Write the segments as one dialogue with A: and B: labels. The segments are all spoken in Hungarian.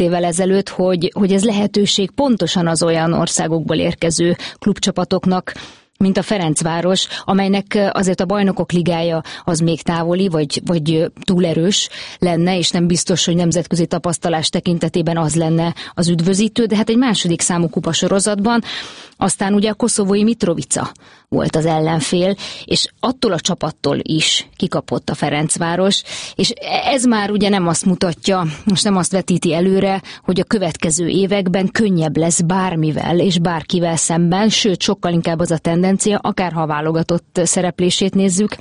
A: évvel ezelőtt, hogy ez lehetőség pontosan az olyan országokból érkező klubcsapatoknak, mint a Ferencváros, amelynek azért a Bajnokok Ligája az még távoli, vagy túl erős lenne, és nem biztos, hogy nemzetközi tapasztalás tekintetében az lenne az üdvözítő, de hát egy második számú kupasorozatban, aztán ugye a koszovói Mitrovica volt az ellenfél, és attól a csapattól is kikapott a Ferencváros, és ez már ugye nem azt mutatja, most nem azt vetíti előre, hogy a következő években könnyebb lesz bármivel és bárkivel szemben, sőt, sokkal inkább az a tendencia, akárha a válogatott szereplését nézzük,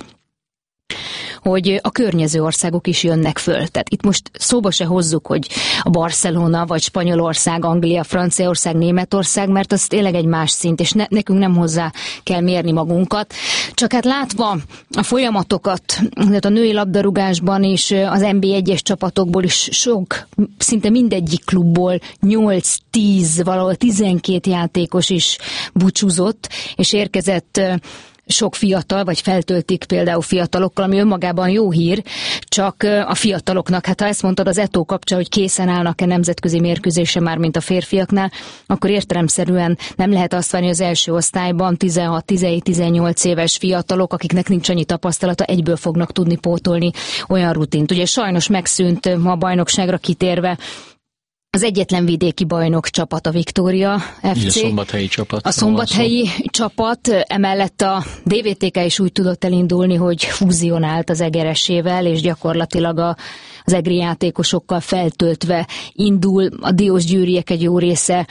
A: hogy a környező országok is jönnek föl. Tehát itt most szóba se hozzuk, hogy a Barcelona, vagy Spanyolország, Anglia, Franciaország, Németország, mert az tényleg egy más szint, és nekünk nem hozzá kell mérni magunkat. Csak hát látva a folyamatokat, a női labdarúgásban és az NB1-es csapatokból is sok, szinte mindegyik klubból 8-10, valahol 12 játékos is búcsúzott, és érkezett sok fiatal, vagy feltöltik például fiatalokkal, ami önmagában jó hír, csak a fiataloknak, hát ha ezt mondtad az Eto'o kapcsán, hogy készen állnak-e nemzetközi mérkőzésre már, mint a férfiaknál, akkor értelemszerűen nem lehet azt várni, az első osztályban 16-17-18 éves fiatalok, akiknek nincs annyi tapasztalata, egyből fognak tudni pótolni olyan rutint. Ugye sajnos megszűnt ma a bajnokságra kitérve az egyetlen vidéki bajnok csapat, a Viktória FC.
B: A szombathelyi csapat.
A: A szombathelyi csapat, emellett a DVTK is úgy tudott elindulni, hogy fúzionált az Egeresével, és gyakorlatilag az egri játékosokkal feltöltve indul. A diósgyőriek egy jó része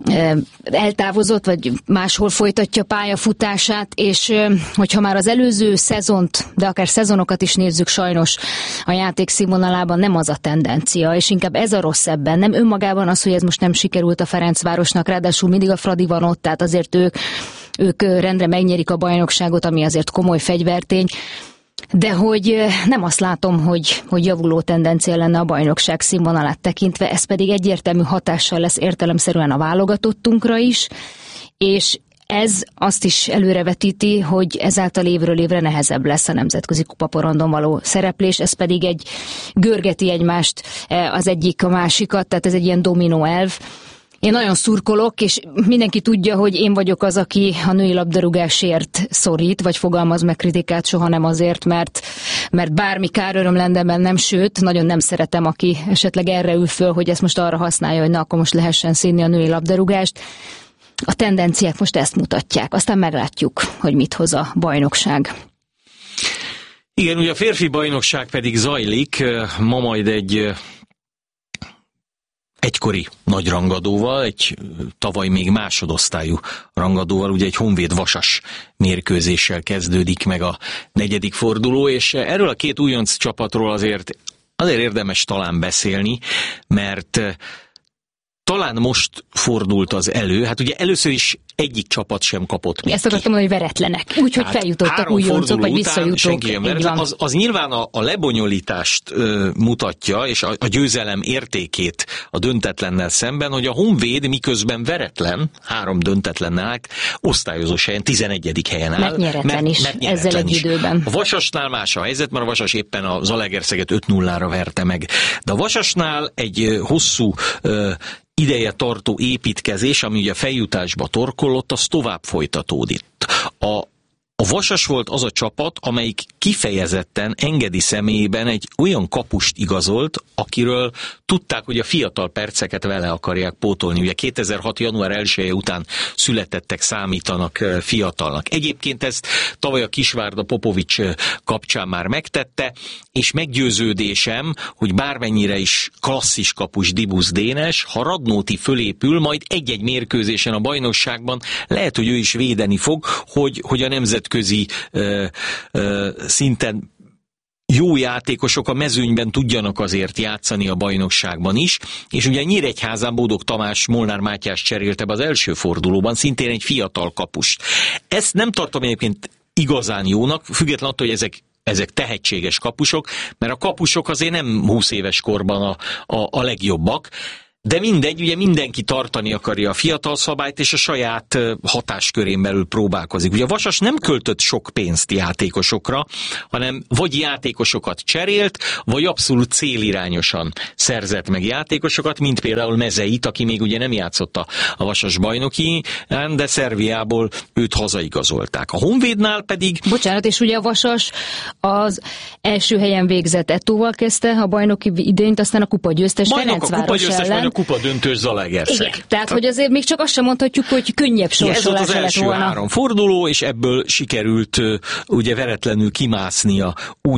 A: eltávozott, vagy máshol folytatja pályafutását, és hogyha már az előző szezont, de akár szezonokat is nézzük, sajnos a játék színvonalában nem az a tendencia, és inkább ez a rossz ebben, nem önmagában az, hogy ez most nem sikerült a Ferencvárosnak, ráadásul mindig a Fradi van ott, tehát azért ők rendre megnyerik a bajnokságot, ami azért komoly fegyvertény, de hogy nem azt látom, hogy javuló tendencia lenne a bajnokság színvonalát tekintve, ez pedig egyértelmű hatással lesz értelemszerűen a válogatottunkra is, és ez azt is előrevetíti, hogy ezáltal évről évre nehezebb lesz a nemzetközi kupaporondon való szereplés, ez pedig görgeti egymást, az egyik a másikat, tehát ez egy ilyen dominó elv. Én nagyon szurkolok, és mindenki tudja, hogy én vagyok az, aki a női labdarúgásért szorít, vagy fogalmaz meg kritikát, soha nem azért, mert bármi káröröm lenne bennem, sőt, nagyon nem szeretem, aki esetleg erre ül föl, hogy ezt most arra használja, hogy na, akkor most lehessen színni a női labdarúgást. A tendenciák most ezt mutatják, aztán meglátjuk, hogy mit hoz a bajnokság.
B: Igen, ugye a férfi bajnokság pedig zajlik, ma majd egy egykori nagy rangadóval, egy tavaly még másodosztályú rangadóval, ugye egy Honvéd Vasas mérkőzéssel kezdődik meg a negyedik forduló, és erről a két újonc csapatról azért érdemes talán beszélni, mert talán most fordult az elő, hát ugye először is egyik csapat sem kapott még.
A: Ezt akartam mondani, hogy veretlenek. Úgyhogy feljutottak újoncok, vagy visszajutók.
B: Az nyilván a lebonyolítást mutatja, és a győzelem értékét a döntetlennel szemben, hogy a Honvéd miközben veretlen, 3 döntetlennel osztályozós helyen, 11. helyen áll.
A: Mert nyeretlen is, ezzel egy időben.
B: A Vasasnál más a helyzet, mert a Vasas éppen a Zalaegerszeget 5-0-ra verte meg. De a Vasasnál egy hosszú ideje tartó építkezés, ami ugye a feljutásba torkollott, az tovább folytatódik. A Vasas volt az a csapat, amelyik kifejezetten Engedi személyében egy olyan kapust igazolt, akiről tudták, hogy a fiatal perceket vele akarják pótolni. Ugye 2006. január 1-e után születettek számítanak fiatalnak. Egyébként ezt tavaly a Kisvárda Popovics kapcsán már megtette, és meggyőződésem, hogy bármennyire is klasszis kapus Dibusz Dénes, ha Radnóti fölépül, majd egy-egy mérkőzésen a bajnokságban lehet, hogy ő is védeni fog, hogy a nemzetközi szinten jó játékosok a mezőnyben tudjanak azért játszani a bajnokságban is, és ugye Nyíregyházán Bódog Tamás Molnár Mátyás cserélte be az első fordulóban, szintén egy fiatal kapust. Ezt nem tartom egyébként igazán jónak, függetlenül attól, hogy ezek tehetséges kapusok, mert a kapusok azért nem 20 éves korban a legjobbak, De mindegy, ugye mindenki tartani akarja a fiatal szabályt, és a saját hatáskörén belül próbálkozik. Ugye a Vasas nem költött sok pénzt játékosokra, hanem vagy játékosokat cserélt, vagy abszolút célirányosan szerzett meg játékosokat, mint például Mezeit, aki még ugye nem játszott a Vasas bajnoki, de Szerbiából őt hazaigazolták. A Honvédnál pedig...
A: Bocsánat, és ugye a Vasas az első helyen végzett Etóval kezdte a bajnoki idényt, aztán a kupagyőztes Ferencváros ellen.
B: A kupadöntős Zalaegerszeg.
A: Igen, tehát hogy azért még csak azt sem mondhatjuk, hogy könnyebb sorsolás lett volna. Ez
B: volt az első 3 forduló, és ebből sikerült ugye veretlenül kimásznia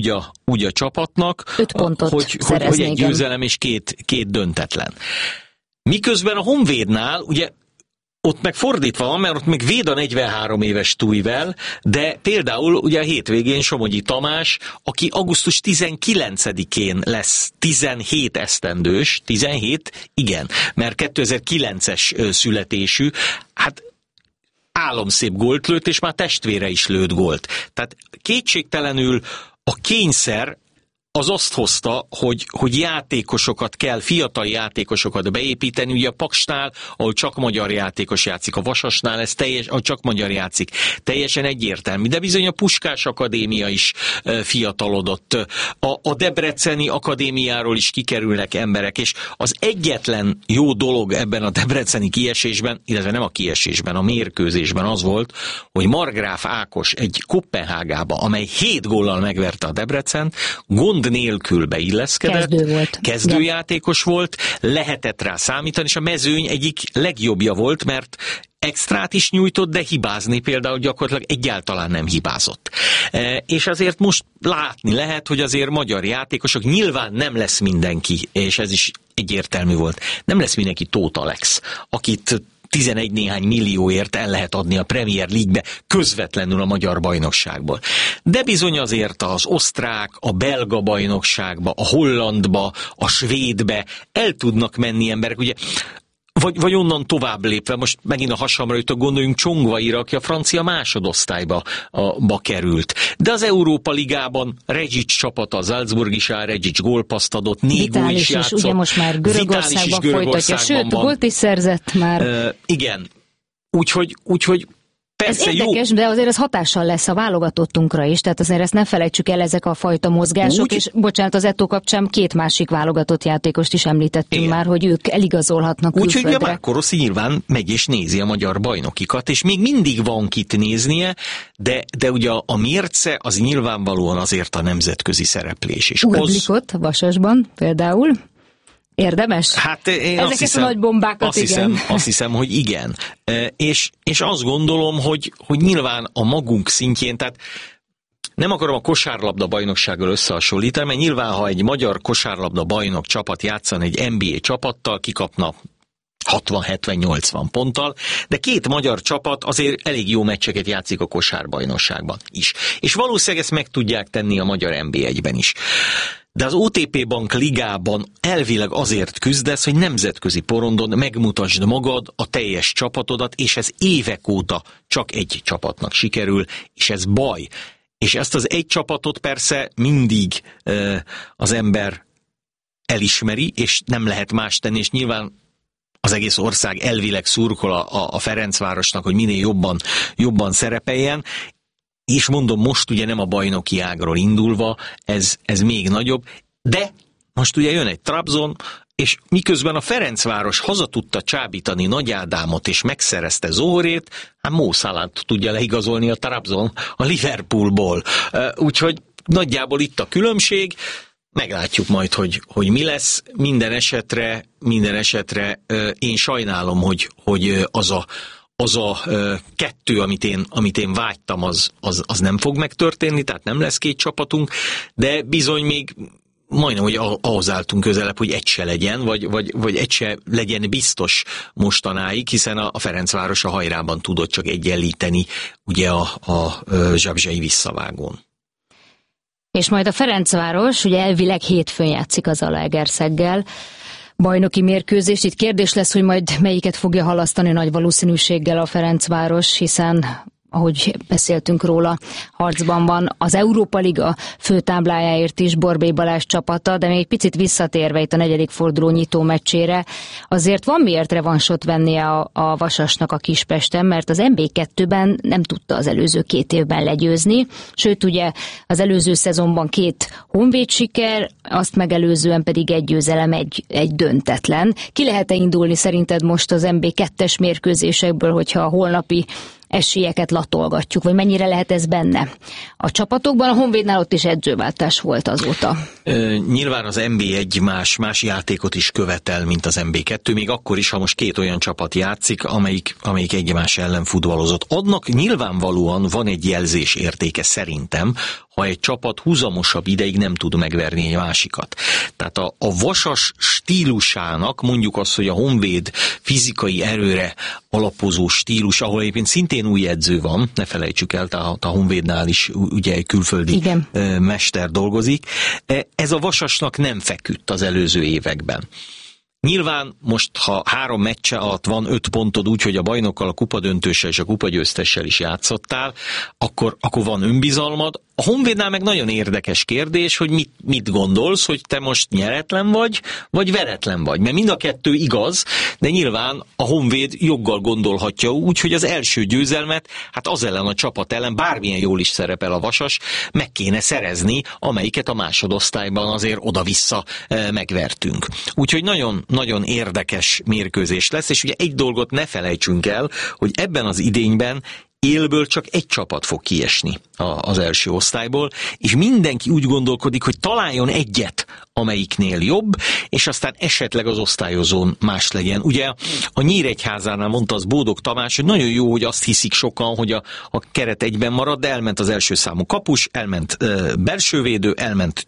B: úgy a csapatnak,
A: 5 pontot
B: hogy egy győzelem és két döntetlen. Miközben a Honvédnál ugye ott meg fordítva van, mert ott még véd a 43 éves Tújvel, de például ugye a hétvégén Somogyi Tamás, aki augusztus 19-én lesz 17 esztendős, 17? Igen, mert 2009-es születésű, hát álomszép gólt lőtt, és már testvére is lőtt gólt. Tehát kétségtelenül a kényszer az azt hozta, hogy játékosokat kell, fiatal játékosokat beépíteni. Ugye a Paksnál, ahol csak magyar játékos játszik, a Vasasnál ez ahol csak magyar játszik. Teljesen egyértelmű. De bizony a Puskás Akadémia is fiatalodott. A Debreceni Akadémiáról is kikerülnek emberek, és az egyetlen jó dolog ebben a debreceni kiesésben, illetve nem a kiesésben, a mérkőzésben az volt, hogy Margráf Ákos egy Koppenhágába, amely 7 góllal megverte a Debrecent, gond nélkül beilleszkedett, kezdőjátékos volt, lehetett rá számítani, és a Mezőny egyik legjobbja volt, mert extrát is nyújtott, de hibázni például gyakorlatilag egyáltalán nem hibázott. És azért most látni lehet, hogy azért magyar játékosok, nyilván nem lesz mindenki, és ez is egyértelmű volt, nem lesz mindenki Tóth Alex, akit 11 néhány millióért el lehet adni a Premier League-be közvetlenül a magyar bajnokságból. De bizony azért az osztrák, a belga bajnokságba, a hollandba, a svédbe el tudnak menni emberek, ugye, vagy onnan tovább lépve, most megint a hasamra jutok, gondoljunk Csongvaira, aki a francia másodosztályba került. De az Európa Ligában Regic csapata, az Salzburg is áll, Regic gólpaszt adott, 4 gól is játszott.
A: Ugye most már Görögországban folytatja, sőt, gólt is szerzett már.
B: Igen, úgyhogy persze,
A: ez érdekes, jó. De azért ez hatással lesz a válogatottunkra is, tehát azért ezt ne felejtsük el, ezek a fajta mozgások, és bocsánat, az Eto'o kapcsán 2 másik válogatott játékost is említettünk már, hogy ők eligazolhatnak külföldre. Úgyhogy
B: a Márko Rossi nyilván megy és nézi a magyar bajnokikat, és még mindig van kit néznie, de ugye a mérce az nyilvánvalóan azért a nemzetközi szereplés. És
A: Urblikot Vasasban például. Érdemes?
B: Hát én
A: ezeket a nagy bombákat,
B: azt hiszem, hogy igen. És azt gondolom, hogy nyilván a magunk szintjén, tehát nem akarom a kosárlabda bajnoksággal összehasonlítani, mert nyilván, ha egy magyar kosárlabda bajnok csapat játszana egy NBA csapattal, kikapna 60-70-80 ponttal, de 2 magyar csapat azért elég jó meccseket játszik a kosárbajnokságban is. És valószínűleg ezt meg tudják tenni a magyar NB1-ben is. De az OTP Bank ligában elvileg azért küzdesz, hogy nemzetközi porondon megmutasd magad, a teljes csapatodat, és ez évek óta csak egy csapatnak sikerül, és ez baj. És ezt az egy csapatot persze mindig az ember elismeri, és nem lehet más tenni, és nyilván az egész ország elvileg szurkol a Ferencvárosnak, hogy minél jobban szerepeljen, és mondom, most ugye nem a bajnoki ágról indulva, ez még nagyobb, de most ugye jön egy Trabzon, és miközben a Ferencváros haza tudta csábítani Nagy Ádámot, és megszerezte Zohorét, hát Mo Salah-t tudja leigazolni a Trabzon a Liverpoolból. Úgyhogy nagyjából itt a különbség, meglátjuk majd, hogy mi lesz. Minden esetre én sajnálom, hogy az a 2, amit én vágytam, az nem fog megtörténni, tehát nem lesz 2 csapatunk, de bizony még majdnem, hogy ahhoz álltunk közelebb, hogy egy se legyen, vagy egy se legyen biztos mostanáig, hiszen a Ferencváros a hajrában tudott csak egyenlíteni ugye a zsabzsai visszavágón.
A: És majd a Ferencváros ugye elvileg hétfőn játszik az Zalaegerszeggel bajnoki mérkőzést. Itt kérdés lesz, hogy majd melyiket fogja halasztani nagy valószínűséggel a Ferencváros, hiszen ahogy beszéltünk róla, harcban van az Európa Liga főtáblájáért is Borbély Balázs csapata, de még egy picit visszatérve itt a negyedik forduló nyitó meccsére, azért van miért revansot vennie a Vasasnak a Kispesten, mert az NB2-ben nem tudta az előző 2 évben legyőzni, sőt ugye az előző szezonban 2 honvéd siker, azt megelőzően pedig egy győzelem, egy döntetlen. Ki lehet-e indulni szerinted most az NB2-es mérkőzésekből, hogyha a holnapi esélyeket latolgatjuk, vagy mennyire lehet ez benne? A csapatokban, a Honvédnál ott is edzőváltás volt azóta.
B: Nyilván az NB1 más játékot is követel, mint az NB2, még akkor is, ha most 2 olyan csapat játszik, amelyik egymás ellen futballozott. Annak nyilvánvalóan van egy jelzés értéke szerintem, ha egy csapat húzamosabb ideig nem tud megverni egy másikat. Tehát a Vasas stílusának, mondjuk azt, hogy a Honvéd fizikai erőre alapozó stílus, ahol egyébként szintén új edző van, ne felejtsük el, tehát a Honvédnál is ugye egy külföldi mester dolgozik. Ez a Vasasnak nem feküdt az előző években. Nyilván most, ha 3 meccse alatt van 5 pontod úgy, hogy a bajnokkal, a kupadöntőssel és a kupagyőztessel is játszottál, akkor van önbizalmad. A Honvédnál meg nagyon érdekes kérdés, hogy mit gondolsz, hogy te most nyeretlen vagy veretlen vagy. Mert mind a 2 igaz, de nyilván a Honvéd joggal gondolhatja úgy, hogy az első győzelmet, hát az ellen a csapat ellen, bármilyen jól is szerepel a Vasas, meg kéne szerezni, amelyiket a másodosztályban azért oda-vissza megvertünk. Úgyhogy nagyon, nagyon érdekes mérkőzés lesz, és ugye egy dolgot ne felejtsünk el, hogy ebben az idényben élből csak egy csapat fog kiesni az első osztályból, és mindenki úgy gondolkodik, hogy találjon egyet, amelyiknél jobb, és aztán esetleg az osztályozón más legyen. Ugye a Nyíregyházánál mondta az Bódog Tamás, hogy nagyon jó, hogy azt hiszik sokan, hogy a keret egyben marad, de elment az első számú kapus, elment belsővédő, elment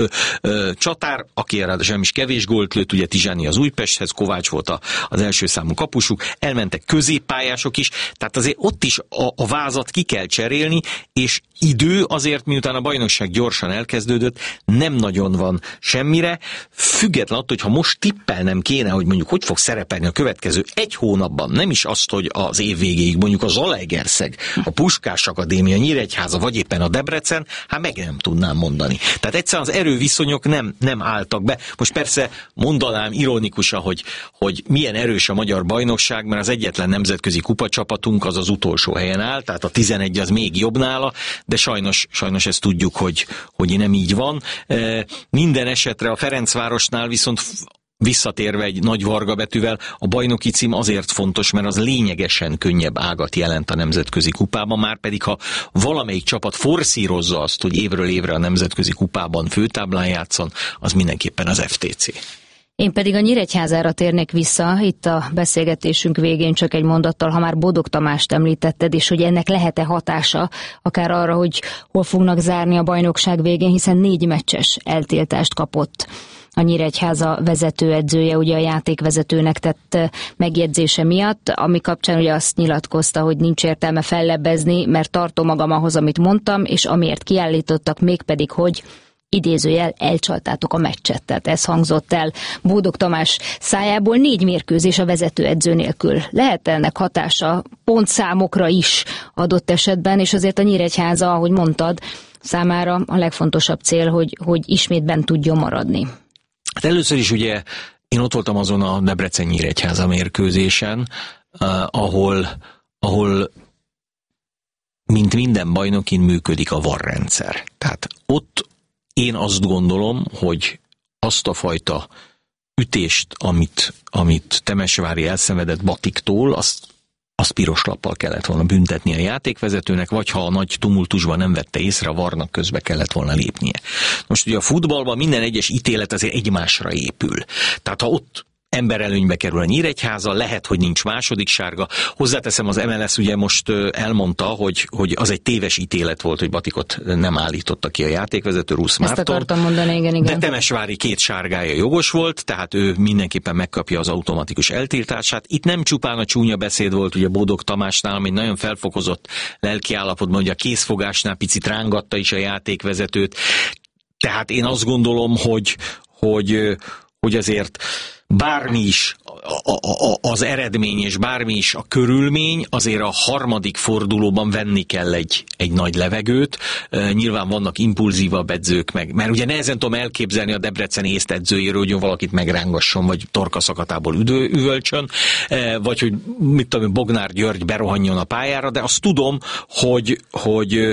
B: csatár, aki ráadásul is kevés gólt lőtt, ugye Tizsáni az Újpesthez, Kovács volt az első számú kapusuk, elmentek középpályások is, tehát azért ott is a vázat ki kell cserélni, és idő azért, miután a bajnokság gyorsan elkezdődött, nem nagyon van semmire, független attól, hogy ha most tippelnem kéne, hogy mondjuk hogy fog szerepelni a következő 1 hónapban, nem is azt, hogy az év végéig mondjuk a Zalaegerszeg, a Puskás Akadémia, Nyíregyháza, vagy éppen a Debrecen, hát meg nem tudnám mondani. Tehát egyszerűen az erőviszonyok nem álltak be. Most persze mondanám ironikusan, hogy milyen erős a magyar bajnokság, mert az egyetlen nemzetközi kupacsapatunk az utolsó helyen áll, tehát a 11 az még jobb nála, de sajnos ezt tudjuk, hogy nem így van. Minden esetre a Ferencvárosnál viszont visszatérve egy nagy varga betűvel, a bajnoki cím azért fontos, mert az lényegesen könnyebb ágat jelent a nemzetközi kupában, már pedig ha valamelyik csapat forszírozza azt, hogy évről évre a nemzetközi kupában főtáblán játszon, az mindenképpen az FTC.
A: Én pedig a Nyíregyházára térnék vissza, itt a beszélgetésünk végén csak egy mondattal, ha már Bódog Tamást említetted, és hogy ennek lehet-e hatása akár arra, hogy hol fognak zárni a bajnokság végén, hiszen 4 meccses eltiltást kapott a Nyíregyháza vezetőedzője, ugye a játékvezetőnek tett megjegyzése miatt, ami kapcsán ugye azt nyilatkozta, hogy nincs értelme fellebbezni, mert tartom magam ahhoz, amit mondtam, és amiért kiállítottak, mégpedig, hogy idézőjel elcsaltátok a meccset. Tehát ez hangzott el Bódog Tamás szájából, 4 mérkőzés a vezetőedző nélkül. Lehet ennek hatása pontszámokra is adott esetben, és azért a Nyíregyháza, ahogy mondtad, számára a legfontosabb cél, hogy ismét bent tudjon maradni.
B: Hát először is ugye én ott voltam azon a Debrecen-Nyíregyháza mérkőzésen, ahol mint minden bajnokin működik a VAR rendszer. Tehát ott én azt gondolom, hogy azt a fajta ütést, amit Temesvári elszenvedett Batiktól, azt piros lappal kellett volna büntetni a játékvezetőnek, vagy ha a nagy tumultusban nem vette észre, a VAR-nak közbe kellett volna lépnie. Most ugye a futballban minden egyes ítélet azért egymásra épül. Tehát ha ott emberelőnybe kerül a Nyíregyháza, lehet, hogy nincs második sárga. Hozzáteszem, az MLS ugye most elmondta, hogy az egy téves ítélet volt, hogy Batikot nem állította ki a játékvezető, Rusz Márton.
A: Ezt akartam mondani, igen.
B: De Temesvári 2 sárgája jogos volt, tehát ő mindenképpen megkapja az automatikus eltiltását. Itt nem csupán a csúnya beszéd volt, ugye Bódog Tamásnál, ami nagyon felfokozott lelkiállapotban, ugye a kézfogásnál picit rángatta is a játékvezetőt. Tehát én azt gondolom, hogy azért bármi is az eredmény és bármi is a körülmény, azért a harmadik fordulóban venni kell egy nagy levegőt. Nyilván vannak impulzívabb edzők meg, mert ugye nehezen tudom elképzelni a Debrecen észt edzőjéről, hogy valakit megrángasson, vagy torkaszakatából üvölcsön, vagy hogy mit tudom, Bognár György berohanjon a pályára, de azt tudom, hogy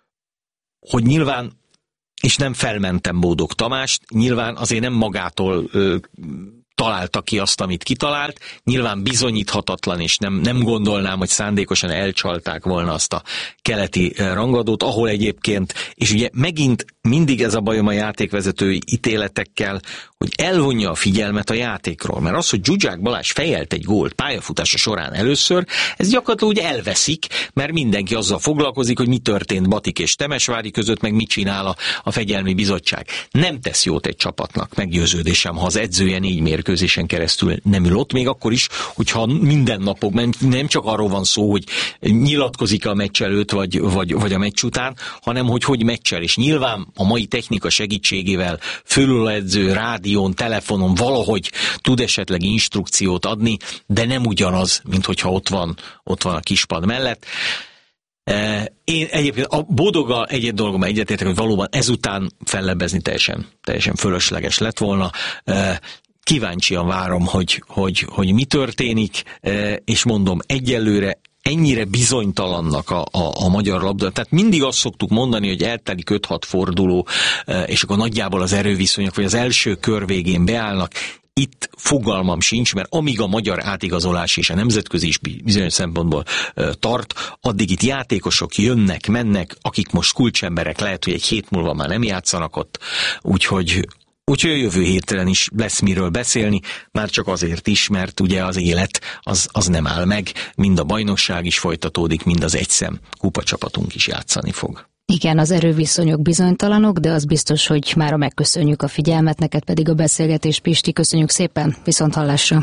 B: nyilván, és nem felmentem Bódog Tamást, nyilván azért nem magától találta ki azt, amit kitalált, nyilván bizonyíthatatlan, és nem gondolnám, hogy szándékosan elcsalták volna azt a keleti rangadót, ahol egyébként, és ugye megint mindig ez a bajom a játékvezetői ítéletekkel, hogy elvonja a figyelmet a játékról, mert az, hogy Zsuzsák Balázs fejelt egy gólt pályafutása során először, ez gyakorlatilag úgy elveszik, mert mindenki azzal foglalkozik, hogy mi történt Batik és Temesvári között, meg mit csinál a fegyelmi bizottság. Nem tesz jót egy csapatnak, meggyőződésem, ha az edzője 4 mérkőzésen keresztül nem ül ott, még akkor is, hogyha minden napokban nem csak arról van szó, hogy nyilatkozik a meccs előtt, vagy a meccs után, hanem hogy meccsel, és nyilván a mai technika segítségével fölüledző, rádión, telefonon valahogy tud esetleg instrukciót adni, de nem ugyanaz, mint hogyha ott van a kispad mellett. Én egyébként a Bódoggal egy dologban egyetértek, hogy valóban ezután fellebbezni teljesen fölösleges lett volna. Kíváncsian várom, hogy mi történik, és mondom, egyelőre ennyire bizonytalannak a magyar labda. Tehát mindig azt szoktuk mondani, hogy eltelik 5-6 forduló, és akkor nagyjából az erőviszonyok, vagy az első kör végén beállnak. Itt fogalmam sincs, mert amíg a magyar átigazolás és a nemzetközi is bizonyos szempontból tart, addig itt játékosok jönnek, mennek, akik most kulcsemberek, lehet, hogy egy hét múlva már nem játszanak ott, úgyhogy a jövő héten is lesz miről beszélni, már csak azért is, mert ugye az élet az nem áll meg, mind a bajnokság is folytatódik, mind az egyszem kupacsapatunk is játszani fog.
A: Igen, az erőviszonyok bizonytalanok, de az biztos, hogy mára megköszönjük a figyelmet, neked pedig a beszélgetést, Pisti, köszönjük szépen, viszonthallásra.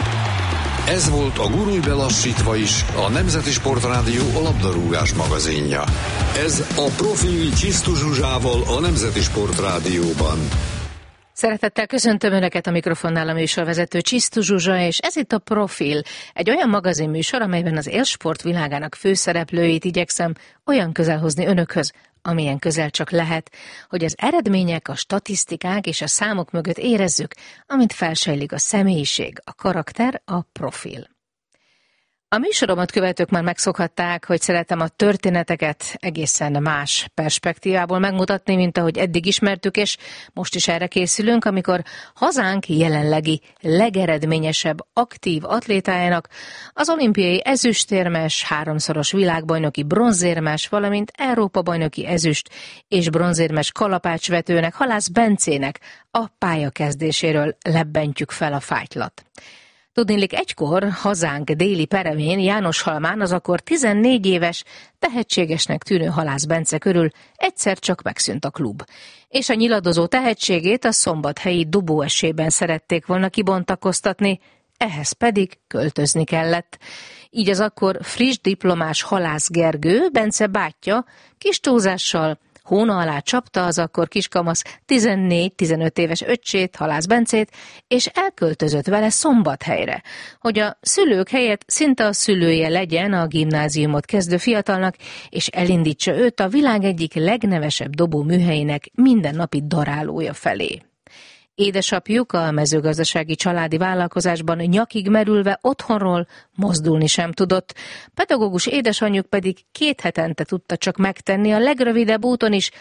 C: Ez volt a Gurulj be lassítva is, a Nemzeti Sportrádió a labdarúgás magazinja. Ez a Profil Csisztu Zsuzsával a Nemzeti Sportrádióban.
D: Szeretettel köszöntöm Önöket, a mikrofonnál a műsorvezető Csisztu Zsuzsa, és ez itt a Profil, egy olyan magazinműsor, amelyben az élsport világának főszereplőit igyekszem olyan közel hozni Önökhöz, amilyen közel csak lehet, hogy az eredmények, a statisztikák és a számok mögött érezzük, amint felsejlik a személyiség, a karakter, a profil. A műsoromat követők már megszokhatták, hogy szeretem a történeteket egészen más perspektívából megmutatni, mint ahogy eddig ismertük, és most is erre készülünk, amikor hazánk jelenlegi legeredményesebb aktív atlétájának, az olimpiai ezüstérmes, 3-szoros világbajnoki bronzérmes, valamint Európa-bajnoki ezüst és bronzérmes kalapácsvetőnek, Halász Bencének a pályakezdéséről lebbentjük fel a fájtlat. Tudniillik, egykor hazánk déli peremén, Jánoshalmán az akkor 14 éves, tehetségesnek tűnő Halász Bence körül egyszer csak megszűnt a klub. És a nyiladozó tehetségét a szombathelyi dobóesében szerették volna kibontakoztatni, ehhez pedig költözni kellett. Így az akkor friss diplomás Halász Gergő, Bence bátyja, kis túlzással hóna alá csapta az akkor kiskamasz 14-15 éves öccsét, Halász Bencét, és elköltözött vele Szombathelyre, hogy a szülők helyett szinte a szülője legyen a gimnáziumot kezdő fiatalnak, és elindítsa őt a világ egyik legnevesebb dobó műhelyének mindennapi darálója felé. Édesapjuk a mezőgazdasági családi vállalkozásban nyakig merülve otthonról mozdulni sem tudott, pedagógus édesanyjuk pedig 2 hetente tudta csak megtenni a legrövidebb úton is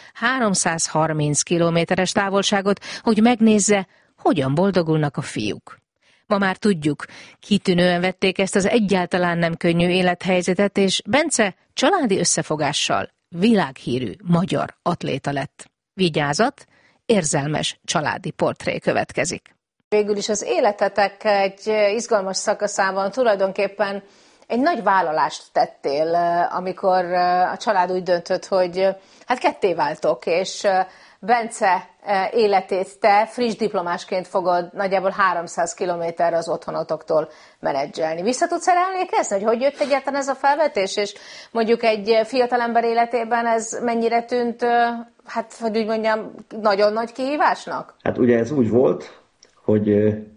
D: 330 kilométeres távolságot, hogy megnézze, hogyan boldogulnak a fiúk. Ma már tudjuk, kitűnően vették ezt az egyáltalán nem könnyű élethelyzetet, és Bence családi összefogással világhírű magyar atléta lett. Vigyázat! Érzelmes családi portré következik.
E: Végül is az életetek egy izgalmas szakaszában tulajdonképpen egy nagy vállalást tettél, amikor a család úgy döntött, hogy hát ketté váltok, és Bence életét te friss diplomásként fogod nagyjából 300 kilométerre az otthonotoktól menedzselni. Vissza tudsz erre emlékezni, hogy jött egyáltalán ez a felvetés, és mondjuk egy fiatalember életében ez mennyire tűnt, hát hogy úgy mondjam, nagyon nagy kihívásnak?
F: Hát ugye ez úgy volt, hogy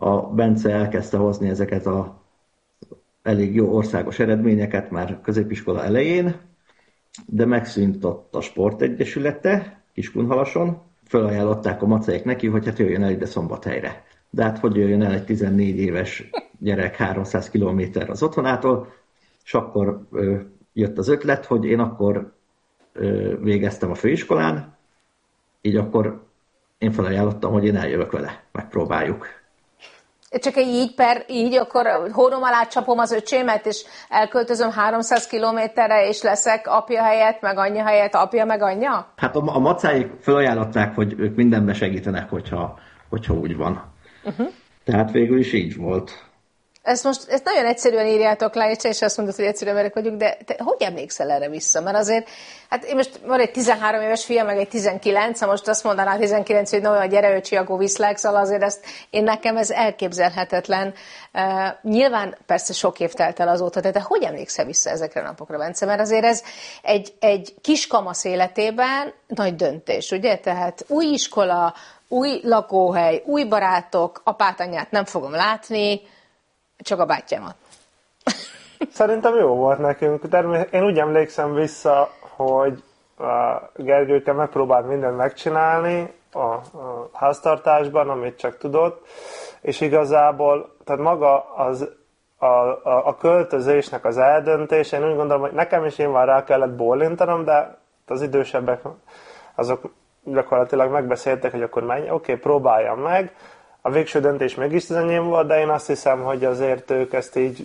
F: a Bence elkezdte hozni ezeket a elég jó országos eredményeket már középiskola elején, de megszűnt ott a sportegyesülete Kiskunhalason. Fölajánlották a macejek neki, hogy hát jöjjön el ide Szombathelyre. De hát hogy jöjjön el egy 14 éves gyerek 300 kilométerre az otthonától, és akkor jött az ötlet, hogy én akkor végeztem a főiskolán, így akkor én felajánlottam, hogy én eljövök vele, megpróbáljuk.
E: Csak így, akkor hónom alá csapom az öcsémet, és elköltözöm 300 kilométerre, és leszek apja helyett, meg anyja helyett, apja meg anyja?
F: Hát a macáik felajánlották, hogy ők mindenben segítenek, hogyha úgy van. Tehát végül is így volt.
E: Ezt nagyon egyszerűen írjátok le, és azt mondod, hogy egyszerű emberek vagyunk, de te hogy emlékszel erre vissza? Mert azért, hát én most van egy 13 éves fia, meg egy 19, ha most azt mondaná 19, hogy no, gyere öcsi, akkor viszlek, szóval azért nekem ez elképzelhetetlen. Nyilván persze sok év telt el azóta, de te hogy emlékszel vissza ezekre a napokra, Bence? Mert azért ez egy kiskamasz életében nagy döntés, ugye? Tehát új iskola, új lakóhely, új barátok, apát, anyát nem fogom látni, csak a bátyámat.
G: Szerintem jó volt nekünk. Én úgy emlékszem vissza, hogy Gergőke megpróbált mindent megcsinálni a háztartásban, amit csak tudott, és igazából tehát maga a költözésnek az eldöntése, én úgy gondolom, hogy nekem is nyilván rá kellett bólintanom, de az idősebbek azok gyakorlatilag megbeszéltek, hogy akkor menj, oké, próbáljam meg. A végső döntés mégis az enyém volt, de én azt hiszem, hogy azért ők ezt így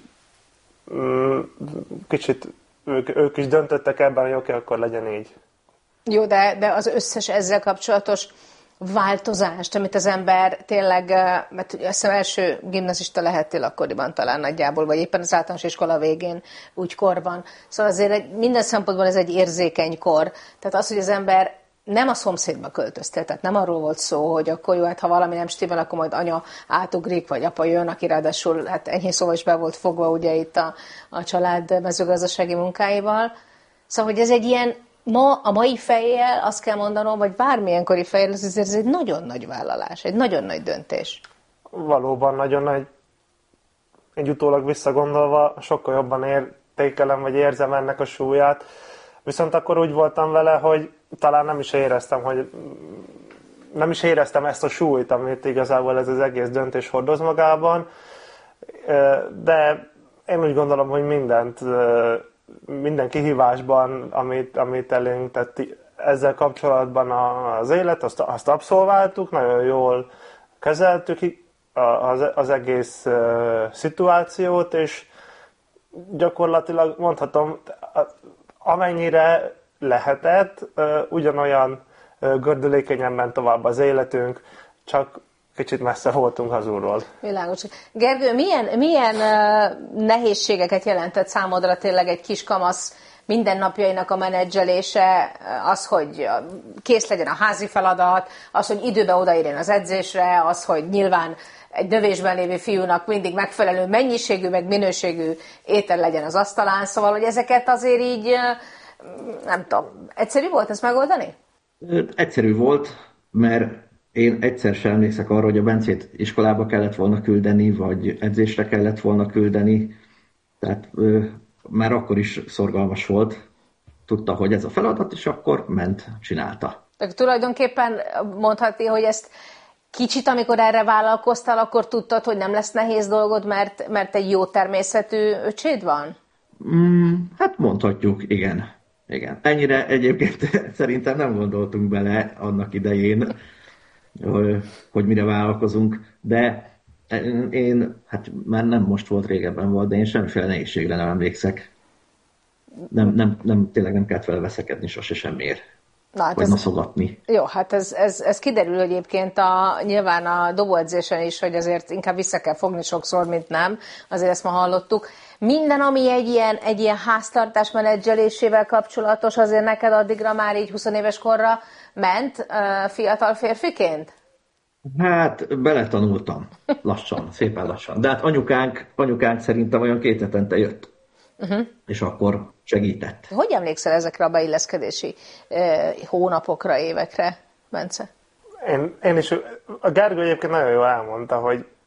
G: kicsit, ők is döntöttek ebben, hogy oké, akkor legyen így.
E: Jó, de az összes ezzel kapcsolatos változást, amit az ember tényleg, mert azt hiszem első gimnazista lehettél akkoriban talán nagyjából, vagy éppen az általános iskola végén, úgy korban. Szóval azért minden szempontból ez egy érzékeny kor. Tehát az, hogy az ember nem a szomszédba költöztél, tehát nem arról volt szó, hogy akkor jó, hát ha valami nem stimmel, akkor majd anya átugrik, vagy apa jön, aki ráadásul hát enyhén szóval is be volt fogva ugye itt a család mezőgazdasági munkáival. Szóval, hogy ez egy ilyen, a mai fejjel azt kell mondanom, vagy bármilyen kori fejjel, ez egy nagyon nagy vállalás, egy nagyon nagy döntés.
G: Valóban nagyon nagy. Egy utólag visszagondolva sokkal jobban értékelem, vagy érzem ennek a súlyát. Viszont akkor úgy voltam vele, hogy talán nem is éreztem ezt a súlyt, amit igazából ez az egész döntés hordoz magában, de én úgy gondolom, hogy minden kihívásban, amit elénk tett ezzel kapcsolatban az élet, azt abszolváltuk, nagyon jól kezeltük az egész szituációt, és gyakorlatilag mondhatom, amennyire lehetett, ugyanolyan gördülékenyen ment tovább az életünk, csak kicsit messze voltunk hazulról.
E: Világos. Gergő, milyen nehézségeket jelentett számodra tényleg egy kiskamasz mindennapjainak a menedzselése, az, hogy kész legyen a házi feladat, az, hogy időben odaérjen az edzésre, az, hogy nyilván egy növésben lévő fiúnak mindig megfelelő mennyiségű, meg minőségű étel legyen az asztalán, szóval, hogy ezeket azért így, nem tudom, egyszerű volt ezt megoldani?
F: Egyszerű volt, mert én egyszer sem emlékszek arra, hogy a Bencét iskolába kellett volna küldeni, vagy edzésre kellett volna küldeni, tehát már akkor is szorgalmas volt, tudta, hogy ez a feladat, és akkor ment, csinálta.
E: Tehát tulajdonképpen mondhatni, hogy ezt kicsit, amikor erre vállalkoztál, akkor tudtad, hogy nem lesz nehéz dolgod, mert egy jó természetű öcséd van?
F: Hát mondhatjuk, igen. Ennyire egyébként szerintem nem gondoltunk bele annak idején, hogy mire vállalkozunk, de én, hát már nem most volt, régebben volt, de én semmiféle nehézségre nem emlékszek. Tényleg nem kellett vele veszekedni sose semmiért. Vagy noszogatni.
E: Jó, hát ez kiderül egyébként nyilván a dobóedzésen is, hogy azért inkább vissza kell fogni sokszor, mint nem. Azért ezt ma hallottuk. Minden, ami egy ilyen háztartás menedzselésével kapcsolatos, azért neked addigra már így 20 éves korra ment fiatal férfiként?
F: Hát beletanultam. Lassan, szépen lassan. De hát anyukánk szerintem olyan 2 hetente jött. És akkor segített.
E: Hogy emlékszel ezekre a beilleszkedési hónapokra, évekre, Bence?
G: Én is, a Gergő egyébként nagyon jól elmondta, hogy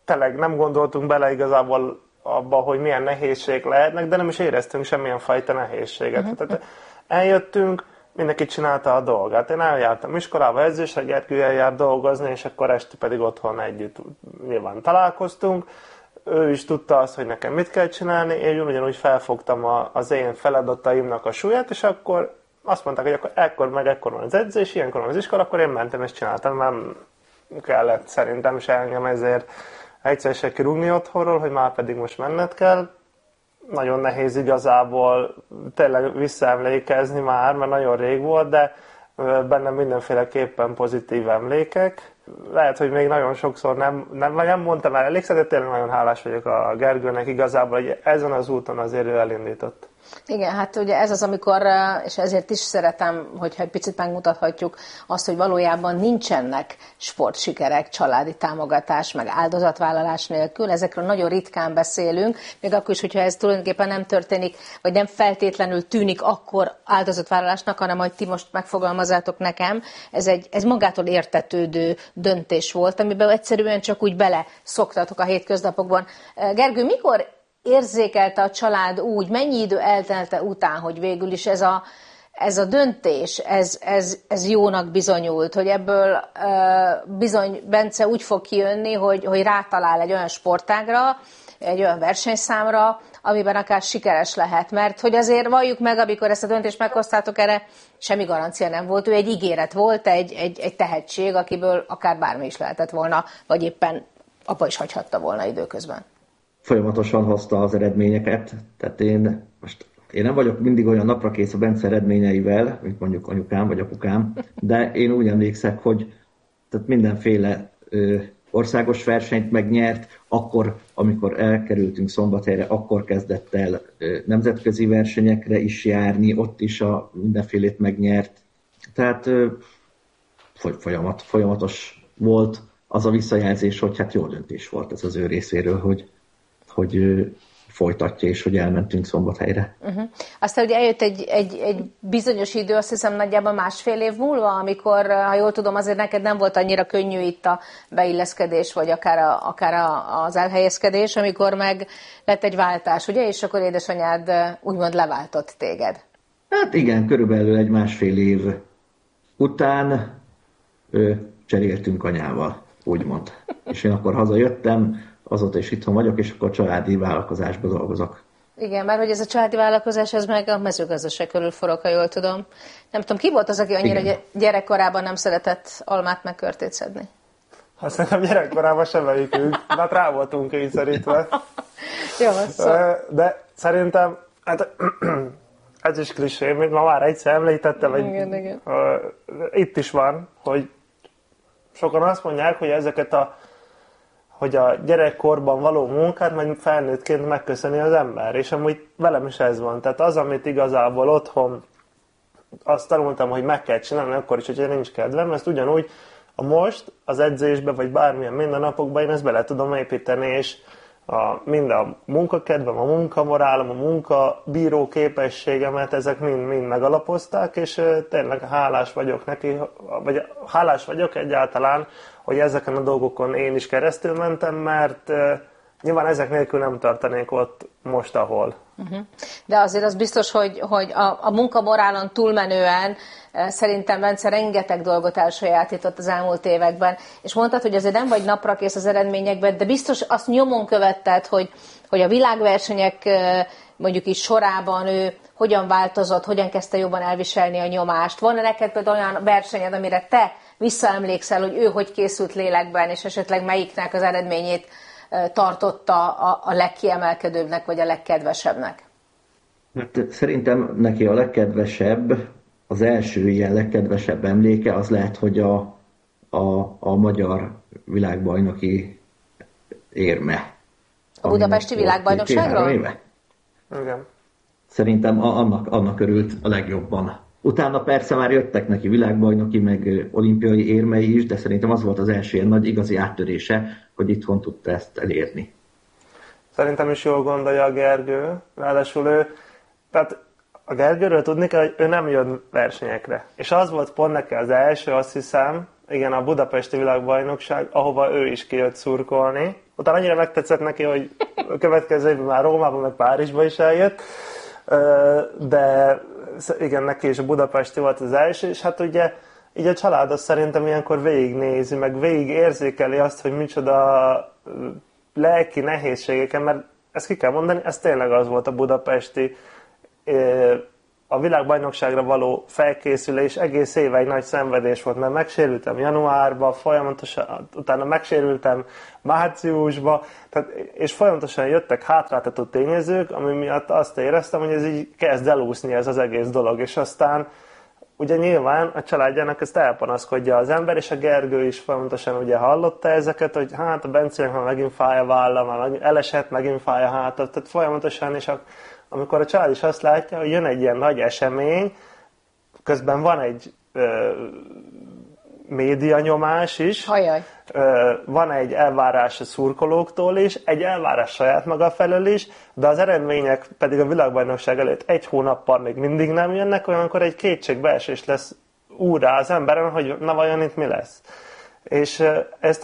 G: tényleg nem gondoltunk bele igazából abba, hogy milyen nehézség lehetnek, de nem is éreztünk semmilyen fajta nehézséget. Tehát eljöttünk, mindenki csinálta a dolgát. Én eljártam iskolába edzésre, Gergő eljárt dolgozni, és akkor este pedig otthon együtt nyilván találkoztunk. Ő is tudta azt, hogy nekem mit kell csinálni, én ugyanúgy felfogtam az én feladataimnak a súlyát, és akkor azt mondták, hogy akkor ekkor van az edzés, ilyenkor van az iskola, akkor én mentem és csináltam. Nem kellett szerintem se engem ezért egyszer se kirúgni otthonról, hogy már pedig most menned kell. Nagyon nehéz igazából tényleg visszaemlékezni már, mert nagyon rég volt, de bennem mindenféleképpen pozitív emlékek. Lehet, hogy még nagyon sokszor nem mondtam el elégszer, de tényleg nagyon hálás vagyok a Gergőnek igazából, hogy ezen az úton azért ő elindított.
E: Igen, hát ugye ez az, amikor, és ezért is szeretem, hogyha egy picit megmutathatjuk azt, hogy valójában nincsenek sportsikerek, családi támogatás, meg áldozatvállalás nélkül. Ezekről nagyon ritkán beszélünk, még akkor is, hogyha ez tulajdonképpen nem történik, vagy nem feltétlenül tűnik akkor áldozatvállalásnak, hanem hogy ti most megfogalmazzátok nekem. Ez magától értetődő döntés volt, amiben egyszerűen csak úgy bele szoktatok a hétköznapokban. Gergő, mikor érzékelte a család úgy, mennyi idő eltelte után, hogy végül is ez a döntés, ez jónak bizonyult, hogy ebből bizony Bence úgy fog kijönni, hogy rátalál egy olyan sportágra, egy olyan versenyszámra, amiben akár sikeres lehet. Mert hogy azért valljuk meg, amikor ezt a döntést meghoztátok, erre semmi garancia nem volt. Ő egy ígéret volt, egy tehetség, akiből akár bármi is lehetett volna, vagy éppen apa is hagyhatta volna időközben.
F: Folyamatosan hozta az eredményeket, tehát én nem vagyok mindig olyan naprakész a Bence eredményeivel, mint mondjuk anyukám vagy apukám, de én úgy emlékszek, hogy tehát mindenféle országos versenyt megnyert, akkor, amikor elkerültünk Szombathelyre, akkor kezdett el nemzetközi versenyekre is járni, ott is a mindenfélét megnyert. Tehát folyamatos volt az a visszajelzés, hogy hát jó döntés volt ez az ő részéről, hogy folytatja, és hogy elmentünk Szombathelyre.
E: Aztán ugye eljött egy bizonyos idő, azt hiszem nagyjából 1,5 év múlva, amikor, ha jól tudom, azért neked nem volt annyira könnyű itt a beilleszkedés, vagy akár az elhelyezkedés, amikor meg lett egy váltás, ugye? És akkor édesanyád úgymond leváltott téged.
F: Hát igen, körülbelül egy 1,5 év után cseréltünk anyával, úgymond. És én akkor hazajöttem, azóta is itthon vagyok, és akkor családi vállalkozásban dolgozok.
E: Igen, mert hogy ez a családi vállalkozás, ez meg a mezőgazdaság körül forog, ha jól tudom. Nem tudom, ki volt az, aki annyira gyerekkorában nem szeretett almát meg körtét szedni?
G: Hát szerintem gyerekkorában semmelyikünk, hát rá voltunk kényszerítve.
E: Jó, szóval.
G: De szerintem, hát ez is klisé, mint ma már egyszer említettem,
E: igen.
G: Itt is van, hogy sokan azt mondják, hogy hogy a gyerekkorban való munkát majd felnőttként megköszöni az ember, és amúgy velem is ez van. Tehát az, amit igazából otthon azt tanultam, hogy meg kell csinálni, akkor is, hogyha nincs kedvem, ezt ugyanúgy most az edzésbe, vagy bármilyen mindennapokban én ezt bele tudom építeni, és mind a munkakedvem, a munkamorálom, a munkabíró képességemet, ezek mind megalapozták, és tényleg hálás vagyok neki, vagy hálás vagyok egyáltalán, hogy ezeken a dolgokon én is keresztül mentem, mert nyilván ezek nélkül nem tartanék ott most, ahol.
E: De azért az biztos, hogy a munkamorálon túlmenően szerintem Bence rengeteg dolgot elsajátított az elmúlt években, és mondtad, hogy azért nem vagy naprakész az eredményekben, de biztos azt nyomon követted, hogy a világversenyek mondjuk is sorában ő hogyan változott, hogyan kezdte jobban elviselni a nyomást. Van-e neked például olyan versenyed, amire te visszaemlékszel, hogy ő hogy készült lélekben, és esetleg melyiknek az eredményét tartotta a legkiemelkedőbbnek, vagy a legkedvesebbnek?
F: Hát szerintem neki a legkedvesebb, az első ilyen legkedvesebb emléke az lehet, hogy a magyar világbajnoki érme.
E: A budapesti világbajnokságról?
G: Igen.
F: Szerintem annak örült a legjobban. Utána persze már jöttek neki világbajnoki, meg olimpiai érmei is, de szerintem az volt az első ilyen nagy igazi áttörése, hogy itthon tudta ezt elérni.
G: Szerintem is jól gondolja a Gergő, ráadásul tehát a Gergőről tudni kell, hogy ő nem jön versenyekre. És az volt pont neki az első, azt hiszem, igen, a budapesti világbajnokság, ahova ő is kijött szurkolni. Utána annyira megtetszett neki, hogy a következő évben már Rómában, meg Párizsba is eljött, de igen, neki is a budapesti volt az első, és hát ugye így a család azt szerintem ilyenkor végignézi, meg végigérzékeli azt, hogy micsoda lelki nehézségeken, mert ezt ki kell mondani, ez tényleg az volt a budapesti a világbajnokságra való felkészülés, egész éve egy nagy szenvedés volt, mert megsérültem januárban, folyamatosan, utána megsérültem márciusban, és folyamatosan jöttek hátráltató tényezők, ami miatt azt éreztem, hogy ez így kezd elúszni ez az egész dolog, és aztán ugye nyilván a családjának ezt elpanaszkodja az ember, és a Gergő is folyamatosan ugye hallotta ezeket, hogy hát a Bencének már megint fáj a válla, már elesett, megint fáj a háta, tehát folyamatosan, és amikor a család is azt látja, hogy jön egy ilyen nagy esemény, közben van egy médianyomás is, van egy elvárás a szurkolóktól is, egy elvárás saját maga felől is, de az eredmények pedig a világbajnokság előtt egy hónappal még mindig nem jönnek, olyankor egy kétségbeesés lesz úrrá az emberen, hogy na vajon itt mi lesz. És ezt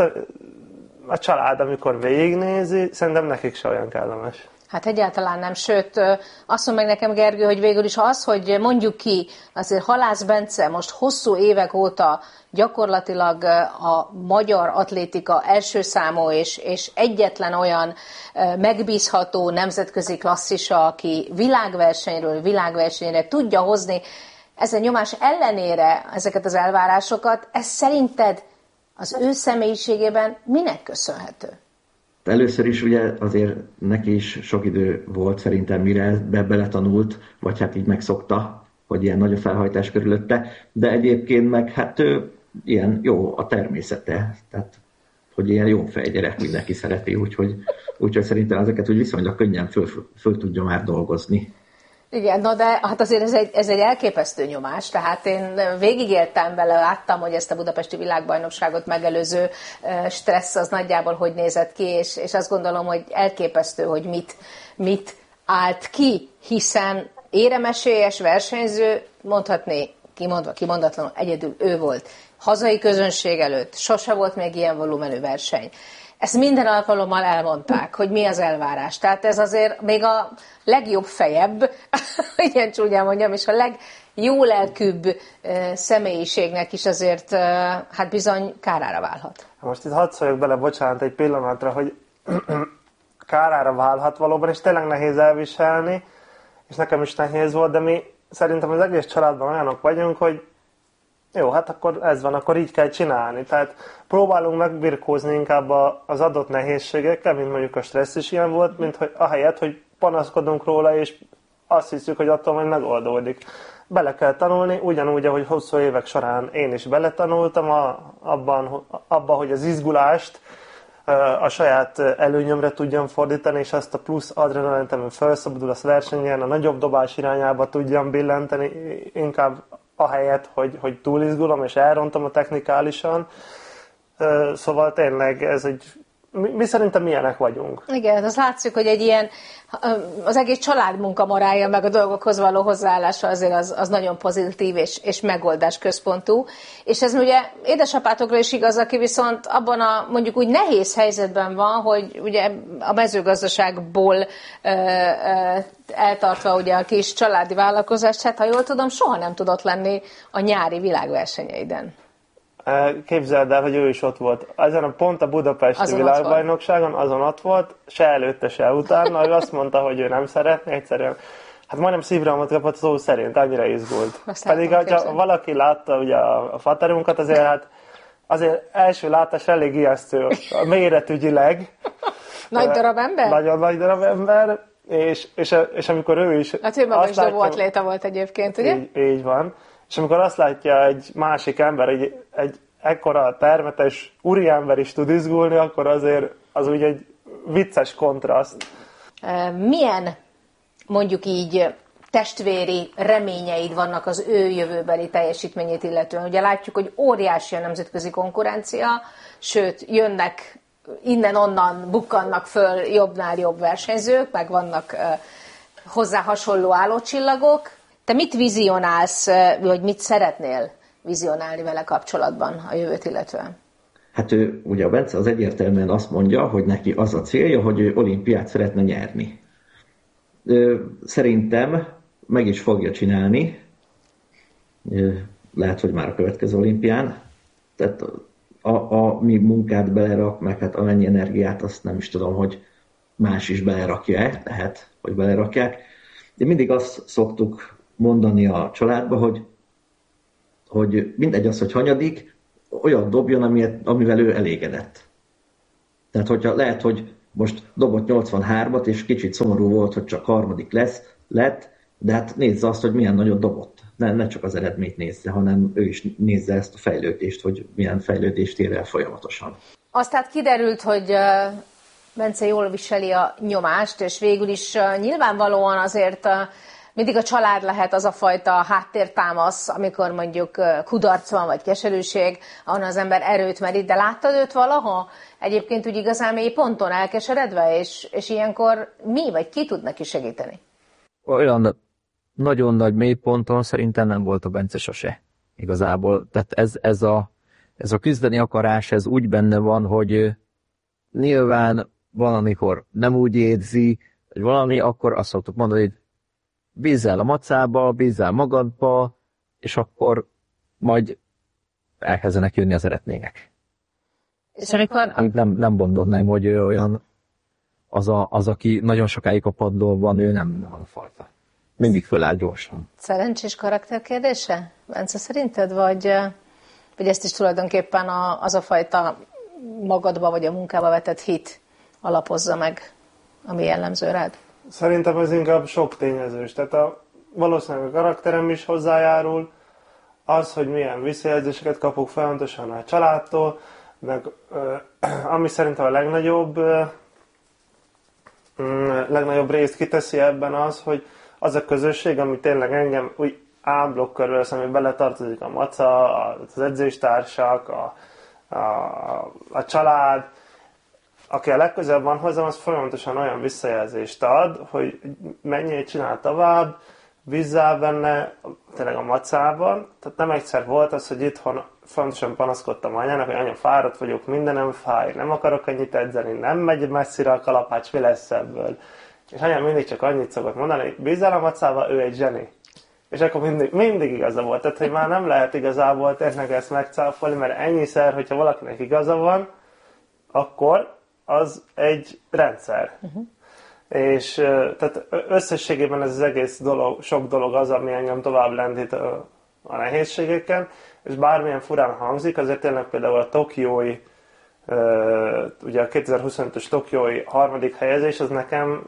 G: a család, amikor végignézi, szerintem nekik se olyan kellemes.
E: Hát egyáltalán nem, sőt, azt mondja meg nekem Gergő, hogy végül is az, hogy mondjuk ki, azért Halász Bence most hosszú évek óta gyakorlatilag a magyar atlétika első számú és egyetlen olyan megbízható nemzetközi klasszisa, aki világversenyről világversenyre tudja hozni ezen nyomás ellenére ezeket az elvárásokat, ez szerinted az ő személyiségében minek köszönhető?
F: Először is ugye azért neki is sok idő volt szerintem, mire beletanult, vagy hát így megszokta, hogy ilyen nagy a felhajtás körülötte, de egyébként meg hát ő ilyen jó a természete, tehát hogy ilyen jó fejgyerek, mindenki szereti, úgyhogy szerintem ezeket úgy viszonylag könnyen föl tudja már dolgozni.
E: Igen, no de hát azért ez egy elképesztő nyomás, tehát én végigéltem vele, láttam, hogy ezt a budapesti világbajnokságot megelőző stressz az nagyjából hogy nézett ki, és azt gondolom, hogy elképesztő, hogy mit állt ki, hiszen éremesélyes versenyző, mondhatni, kimondatlanul egyedül ő volt. Hazai közönség előtt sose volt még ilyen volumenű verseny. Ezt minden alkalommal elmondták, hogy mi az elvárás. Tehát ez azért még a legjobb fejebb, ilyen csúnyán mondjam, és a legjó lelkűbb személyiségnek is azért hát bizony kárára válhat.
G: Most itt hadd szóljak bele, bocsánat, egy pillanatra, hogy kárára válhat valóban, és tényleg nehéz elviselni, és nekem is nehéz volt, de mi szerintem az egész családban olyanok vagyunk, hogy jó, hát akkor ez van, akkor így kell csinálni. Tehát próbálunk megbirkózni inkább az adott nehézségekkel, mint mondjuk a stressz is ilyen volt, mint hogy ahelyett, hogy panaszkodunk róla, és azt hiszük, hogy attól majd megoldódik. Bele kell tanulni, ugyanúgy, ahogy hosszú évek során én is beletanultam abba, hogy az izgulást a saját előnyömre tudjam fordítani, és azt a plusz adrenalint, ami felszabadul, azt versenyen, a nagyobb dobás irányába tudjam billenteni, inkább ahelyett, hogy túlizgulom és elrontom a technikálisan. Szóval tényleg ez egy... Mi szerintem milyenek vagyunk.
E: Igen, az látszik, hogy egy ilyen, az egész család munkamorálja, meg a dolgokhoz való hozzáállása azért az nagyon pozitív és megoldás központú. És ez ugye édesapátokra is igaz, aki viszont abban a mondjuk úgy nehéz helyzetben van, hogy ugye a mezőgazdaságból eltartva ugye a kis családi vállalkozást, hát ha jól tudom, soha nem tudott lenni a nyári világversenyeiden.
G: Képzeld el, hogy ő is ott volt. Ezen pont a budapesti azon világbajnokságon, azon ott volt, se előtte, se utána. Ő azt mondta, hogy ő nem szeretné, egyszerűen. Hát majdnem szívrohamot kapott szó szerint, annyira izgult. Pedig, ha valaki látta ugye a faterunkat, azért első látás elég ijesztő, méretügyileg.
E: Nagy darab ember?
G: Nagyon nagy darab ember, és amikor ő is...
E: Hát ő maga is dobóatléta volt egyébként, ugye?
G: Így van. És amikor azt látja egy másik ember, egy ekkora termetes úriember is tud izgulni, akkor azért az úgy egy vicces kontraszt.
E: Milyen, mondjuk így, testvéri reményeid vannak az ő jövőbeli teljesítményét illetően? Ugye látjuk, hogy óriási a nemzetközi konkurencia, sőt, jönnek innen-onnan, bukkannak föl jobbnál jobb versenyzők, meg vannak hozzá hasonló állócsillagok. Te mit vizionálsz, vagy mit szeretnél vizionálni vele kapcsolatban a jövőt illetően?
F: Hát ő, ugye a Bence az egyértelműen azt mondja, hogy neki az a célja, hogy ő olimpiát szeretne nyerni. Szerintem meg is fogja csinálni, lehet, hogy már a következő olimpián. Tehát mi munkát belerak, meg hát amennyi energiát, azt nem is tudom, hogy más is belerakja-e, lehet, hogy belerakják. De mindig azt szoktuk mondani a családba, hogy mindegy az, hogy hanyadik, olyan dobjon, amivel ő elégedett. Tehát hogyha lehet, hogy most dobott 83-at, és kicsit szomorú volt, hogy csak harmadik lett, de hát nézze azt, hogy milyen nagyot dobott. Ne csak az eredményt nézze, hanem ő is nézze ezt a fejlődést, hogy milyen fejlődést ér el folyamatosan.
E: Azt hát kiderült, hogy Bence jól viseli a nyomást, és végül is nyilvánvalóan azért mindig a család lehet az a fajta háttértámasz, amikor mondjuk kudarc van, vagy keserűség, ahonnan az ember erőt merít, de láttad őt valaha egyébként úgy igazán mély ponton elkeseredve, és ilyenkor mi, vagy ki tud neki segíteni?
H: Olyan nagyon nagy mélyponton szerintem nem volt a Bence sose igazából. Tehát ez a küzdeni akarás, ez úgy benne van, hogy nyilván van, amikor nem úgy érzi, hogy valami, akkor azt szoktuk mondani, hogy bízzál a macába, bízzál magadba, és akkor majd elkezdenek jönni az eredmények.
E: És amikor...
H: Nem gondolnám, hogy ő olyan az, aki nagyon sokáig a padlón van, ő nem van a fajta. Mindig föláll gyorsan.
E: Szerencsés karakterkérdése, Bence, szerinted? Vagy ezt is tulajdonképpen az a fajta magadba vagy a munkába vetett hit alapozza meg, ami jellemző rád?
G: Szerintem ez inkább sok tényezős. Tehát valószínűleg a karakterem is hozzájárul, az, hogy milyen visszajelzéseket kapok folyamatosan a családtól, meg ami szerintem a legnagyobb részt kiteszi ebben az, hogy az a közösség, ami tényleg engem úgy ámblokk körül, ami beletartozik a maca, az edzőstársak, a család, aki a legközelebb van hozzám, az folyamatosan olyan visszajelzést ad, hogy menjél, csinál tovább, bízzál benne, tényleg a macában. Tehát nem egyszer volt az, hogy itthon fontosan panaszkodtam anyának, hogy anya, fáradt vagyok, mindenem fáj, nem akarok ennyit edzeni, nem megy messzire a kalapács, mi lesz ebből? És anyám mindig csak annyit szokott mondani, hogy bízzál a macába, ő egy zseni. És akkor mindig igaza volt. Tehát, hogy már nem lehet igazából tényleg ezt megcáfolni, mert ennyiszer, hogyha valakinek igaza van, akkor az egy rendszer. És tehát összességében ez az egész dolog, sok dolog az, ami engem tovább lendít a nehézségeken, és bármilyen furán hangzik, azért tényleg például a tokiói, ugye a 2025-ös tokiói harmadik helyezés, az nekem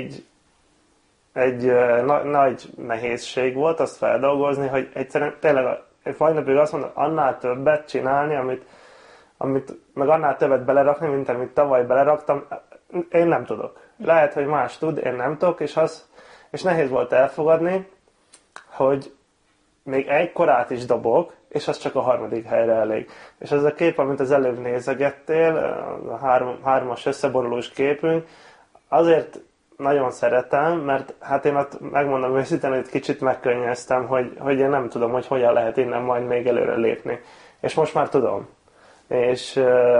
G: egy nagy nehézség volt azt feldolgozni, hogy egyszerűen tényleg egy fajnapig azt mondom, annál többet csinálni, amit meg annál többet belerakni, mint amit tavaly beleraktam, én nem tudok. Lehet, hogy más tud, én nem tudok, és nehéz volt elfogadni, hogy még egy korát is dobok, és az csak a harmadik helyre elég. És ez a kép, amit az előbb nézegettél, a hármas összeborulós képünk, azért nagyon szeretem, mert hát én ott megmondom őszintén, hogy kicsit megkönnyeztem, hogy én nem tudom, hogy hogyan lehet innen majd még előre lépni. És most már tudom. És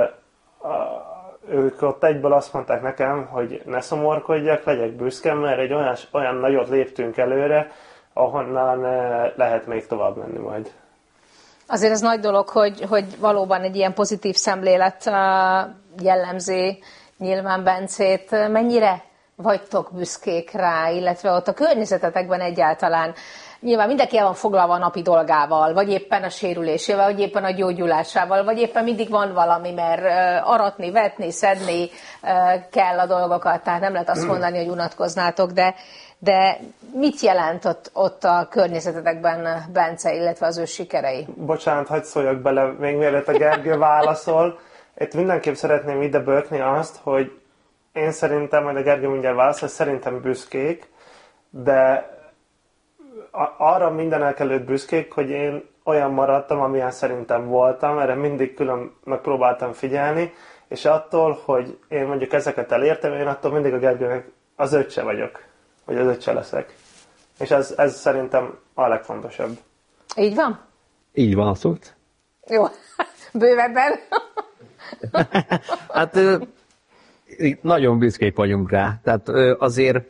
G: ők ott egyből azt mondták nekem, hogy ne szomorkodjak, legyek büszke, mert egy olyan nagyot léptünk előre, ahonnan lehet még tovább menni majd.
E: Azért ez nagy dolog, hogy valóban egy ilyen pozitív szemlélet jellemzi nyilván Bencét. Mennyire vagytok büszkék rá, illetve ott a környezetetekben egyáltalán? Nyilván mindenki el van foglalva a napi dolgával, vagy éppen a sérülésével, vagy éppen a gyógyulásával, vagy éppen mindig van valami, mert aratni, vetni, szedni kell a dolgokat, tehát nem lehet azt mondani, hogy unatkoznátok, de mit jelent ott a környezetetekben Bence, illetve az ő sikerei?
G: Bocsánat, hadd szóljak bele, még mielőtt a Gergő válaszol. Itt mindenképp szeretném ide bökni azt, hogy én szerintem, majd a Gergő mindjárt válaszol, szerintem büszkék, de arra mindenek előtt büszkék, hogy én olyan maradtam, amilyen szerintem voltam, erre mindig külön megpróbáltam figyelni, és attól, hogy én mondjuk ezeket elértem, én attól mindig a Gergőnek az öccse vagyok, vagy az öccse leszek. És ez szerintem a legfontosabb.
E: Így van?
H: Így van, szólt.
E: Jó, bővebben.
H: Hát nagyon büszkék vagyunk rá. Tehát azért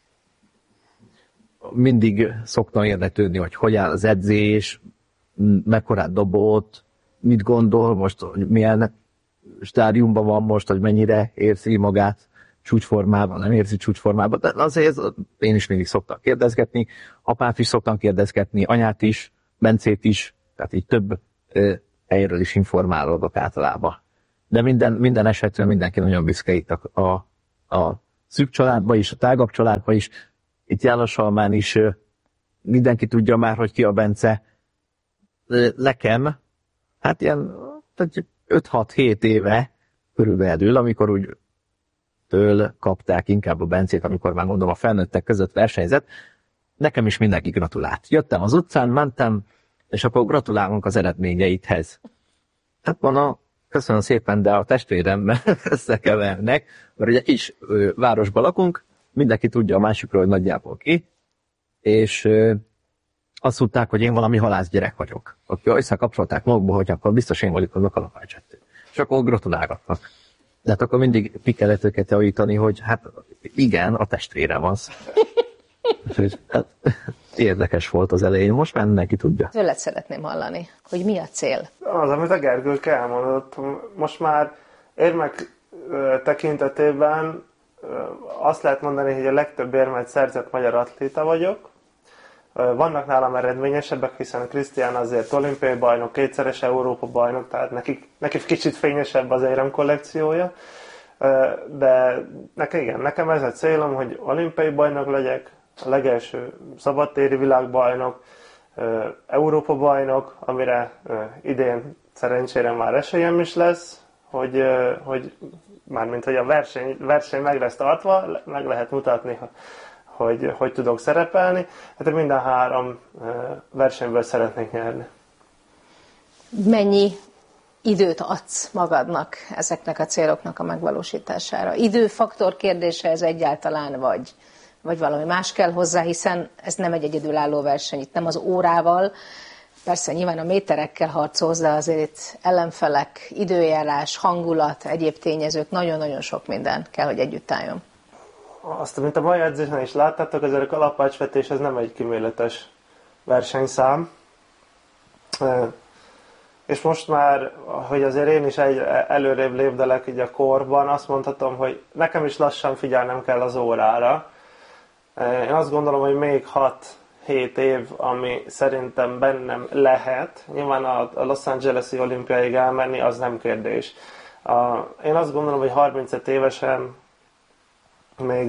H: mindig szoktam érdeklődni, hogy áll az edzés, mekkorát dobott, mit gondol most, hogy milyen stádiumban van most, hogy mennyire érzi magát csúcsformában, nem érzi csúcsformában. De azért én is mindig szoktam kérdezgetni, apát is szoktam kérdezgetni, anyát is, Bencét is, tehát így több helyről is informálódok általában. De minden esetben mindenki nagyon büszke itt a szűk családban is, a tágabb családban is. Itt Jánosalmán is mindenki tudja már, hogy ki a Bence. Nekem, hát ilyen 5-6-7 éve körülbelül, amikor úgy től kapták inkább a Bencét, amikor már mondom a felnőttek között versenyzett, nekem is mindenki gratulált. Jöttem az utcán, mentem, és akkor gratulálunk az eredményeidhez. Hát van köszönöm szépen, de a testvéremmel összekevernek, mert ugye is városban lakunk, mindenki tudja a másikról, hogy nagyjából ki, és azt tudták, hogy én valami halászgyerek vagyok. Akkor összekapcsolták magukba, hogy akkor biztos én vagyok az a kalapáccsátő. És akkor gratulálgatnak. De hát akkor mindig ki kellett őket javítani, hogy hát igen, a testvérem az. Hát, érdekes volt az elején, most már mindenki tudja.
E: Tőled szeretném hallani, hogy mi a cél?
G: Az, amit a Gergőke elmondott, most már érmek tekintetében azt lehet mondani, hogy a legtöbb érmet szerzett magyar atléta vagyok. Vannak nálam eredményesebbek, hiszen Krisztián azért olimpiai bajnok, 2-szeres Európa bajnok, tehát neki kicsit fényesebb az érem kollekciója. De nekem ez a célom, hogy olimpiai bajnok legyek, a legelső szabadtéri világbajnok, Európa bajnok, amire idén szerencsére már esélyem is lesz, hogy mármint hogy a verseny meg lesz tartva, meg lehet mutatni, hogy tudok szerepelni. Hát minden 3 versenyből szeretnék nyerni.
E: Mennyi időt adsz magadnak ezeknek a céloknak a megvalósítására? Időfaktor kérdése ez egyáltalán, vagy valami más kell hozzá, hiszen ez nem egy egyedülálló verseny, itt nem az órával, persze nyilván a méterekkel harcolsz, de azért itt ellenfelek, időjárás, hangulat, egyéb tényezők, nagyon-nagyon sok minden kell, hogy együtt álljon.
G: Azt, mint a mai edzésen is láttátok, azért a kalapácsvetés ez nem egy kíméletes versenyszám. És most már, hogy azért én is előrébb lépdelek így a korban, azt mondhatom, hogy nekem is lassan figyelnem kell az órára. Én azt gondolom, hogy még 6-7 év, ami szerintem bennem lehet. Nyilván a Los Angeles-i olimpiáig elmenni, az nem kérdés. Én azt gondolom, hogy 35 évesen még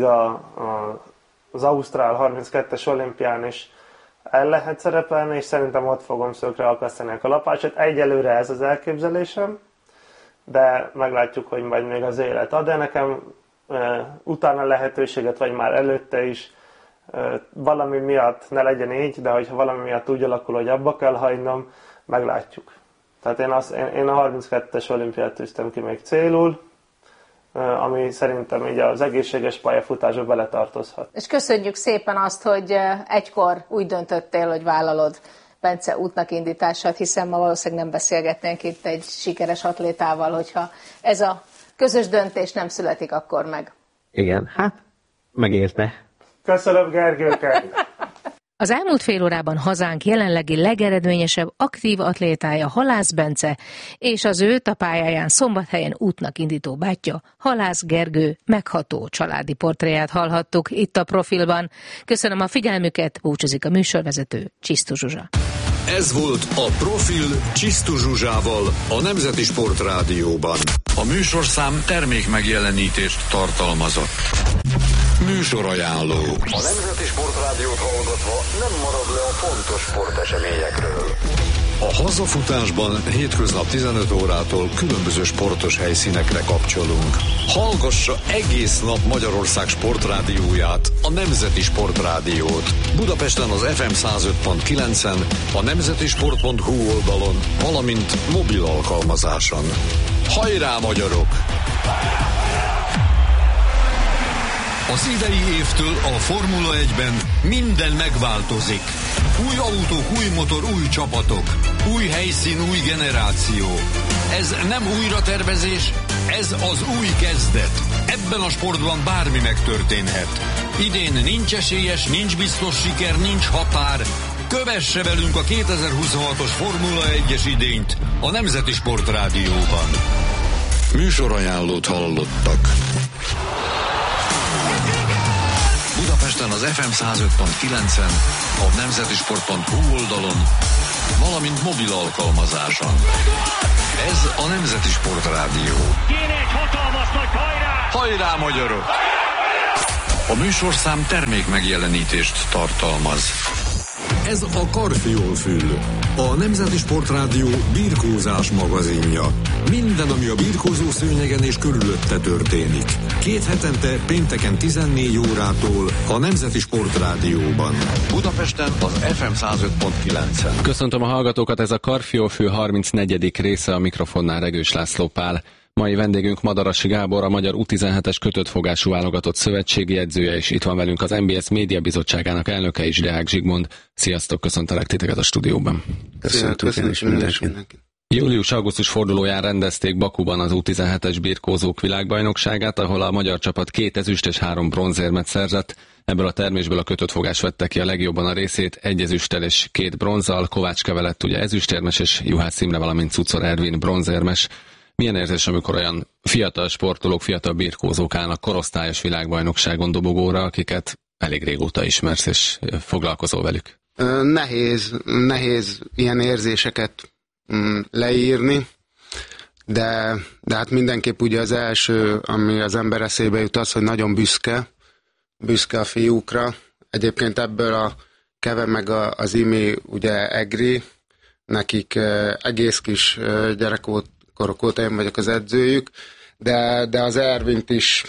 G: az Ausztrál 32-es olimpián is el lehet szerepelni, és szerintem ott fogom szökre akasztani a kalapácsot. Egyelőre ez az elképzelésem, de meglátjuk, hogy majd még az élet ad, de nekem utána lehetőséget, vagy már előtte is valami miatt ne legyen így, de hogyha valami miatt úgy alakul, hogy abba kell hagynom, meglátjuk. Tehát én a 32-es olimpiát tűztem ki még célul, ami szerintem így az egészséges pályafutásba beletartozhat.
E: És köszönjük szépen azt, hogy egykor úgy döntöttél, hogy vállalod Bence útnak indítását, hiszen ma valószínűleg nem beszélgetnénk itt egy sikeres atlétával, hogyha ez a közös döntés nem születik akkor meg.
H: Igen, hát megérte.
G: Köszönöm, Gergőke!
D: Az elmúlt fél órában hazánk jelenlegi legeredményesebb aktív atlétája Halász Bence, és az őt a pályáján Szombathelyen útnak indító bátyja Halász Gergő megható családi portréját hallhattuk itt a Profilban. Köszönöm a figyelmüket, búcsúzik a műsorvezető, Csisztu Zsuzsa.
C: Ez volt a Profil Csisztu Zsuzsával a Nemzeti Sportrádióban. A műsorszám termék megjelenítést tartalmazott. Műsorajánló. A Nemzeti Sportrádiót hallgatva nem marad le a fontos sporteseményekről. A hazafutásban hétköznap 15 órától különböző sportos helyszínekre kapcsolunk. Hallgassa egész nap Magyarország sportrádióját, a Nemzeti Sportrádiót. Budapesten az FM 105.9-en, a nemzetisport.hu oldalon, valamint mobil alkalmazáson. Hajrá, magyarok! Az idei évtől a Formula 1-ben minden megváltozik. Új autók, új motor, új csapatok. Új helyszín, új generáció. Ez nem újratervezés, ez az új kezdet. Ebben a sportban bármi megtörténhet. Idén nincs esélyes, nincs biztos siker, nincs határ. Kövesse velünk a 2026-os Formula 1-es idényt a Nemzeti Sport Rádióban. Műsorajánlót hallottak. Budapesten az FM 105.9-en, a nemzetisport.hu oldalon, valamint mobil alkalmazáson. Ez a Nemzeti Sport Rádió.
I: Kéne egy hatalmas nagy hajrá!
C: Hajrá, magyarok! A műsorszám termék megjelenítést tartalmaz. Ez a Karfiolfül, a Nemzeti Sport Rádió birkózás magazinja. Minden, ami a birkózó szőnyegen és körülötte történik. 2 hetente pénteken 14 órától a Nemzeti Sport Rádióban. Budapesten az FM 105.9-en.
J: Köszöntöm a hallgatókat, ez a Karfiolfül 34. része, a mikrofonnál Regős László Pál. Mai vendégünk Madarasi Gábor, a magyar U17-es kötöttfogású válogatott szövetségi edzője, és itt van velünk az MBS Média Bizottságának elnöke is, Deák Zsigmond. Sziasztok, köszöntelek titeket a stúdióban.
K: Köszönjük mindenki.
J: Július-augusztus fordulóján rendezték Bakuban az U17-es birkózók világbajnokságát, ahol a magyar csapat 2 ezüst és 3 bronzérmet szerzett. Ebből a termésből a kötöttfogás vette ki a legjobban a részét, 1 ezüsttel és 2 bronzzal. Kovács Keve lett ugye ezüstérmes, és Juhász Imre, valamint Cucor Ervin bronzérmes. Milyen érzés, amikor olyan fiatal sportolók, fiatal birkózók állnak korosztályos világbajnokságon dobogóra, akiket elég régóta ismersz és foglalkozol velük?
K: Nehéz ilyen érzéseket leírni, de hát mindenképp ugye az első, ami az ember eszébe jut, az, hogy nagyon büszke a fiúkra. Egyébként ebből a Keve meg az Imi ugye egri, nekik egész kis gyerekkorok óta én vagyok az edzőjük, de az Ervint is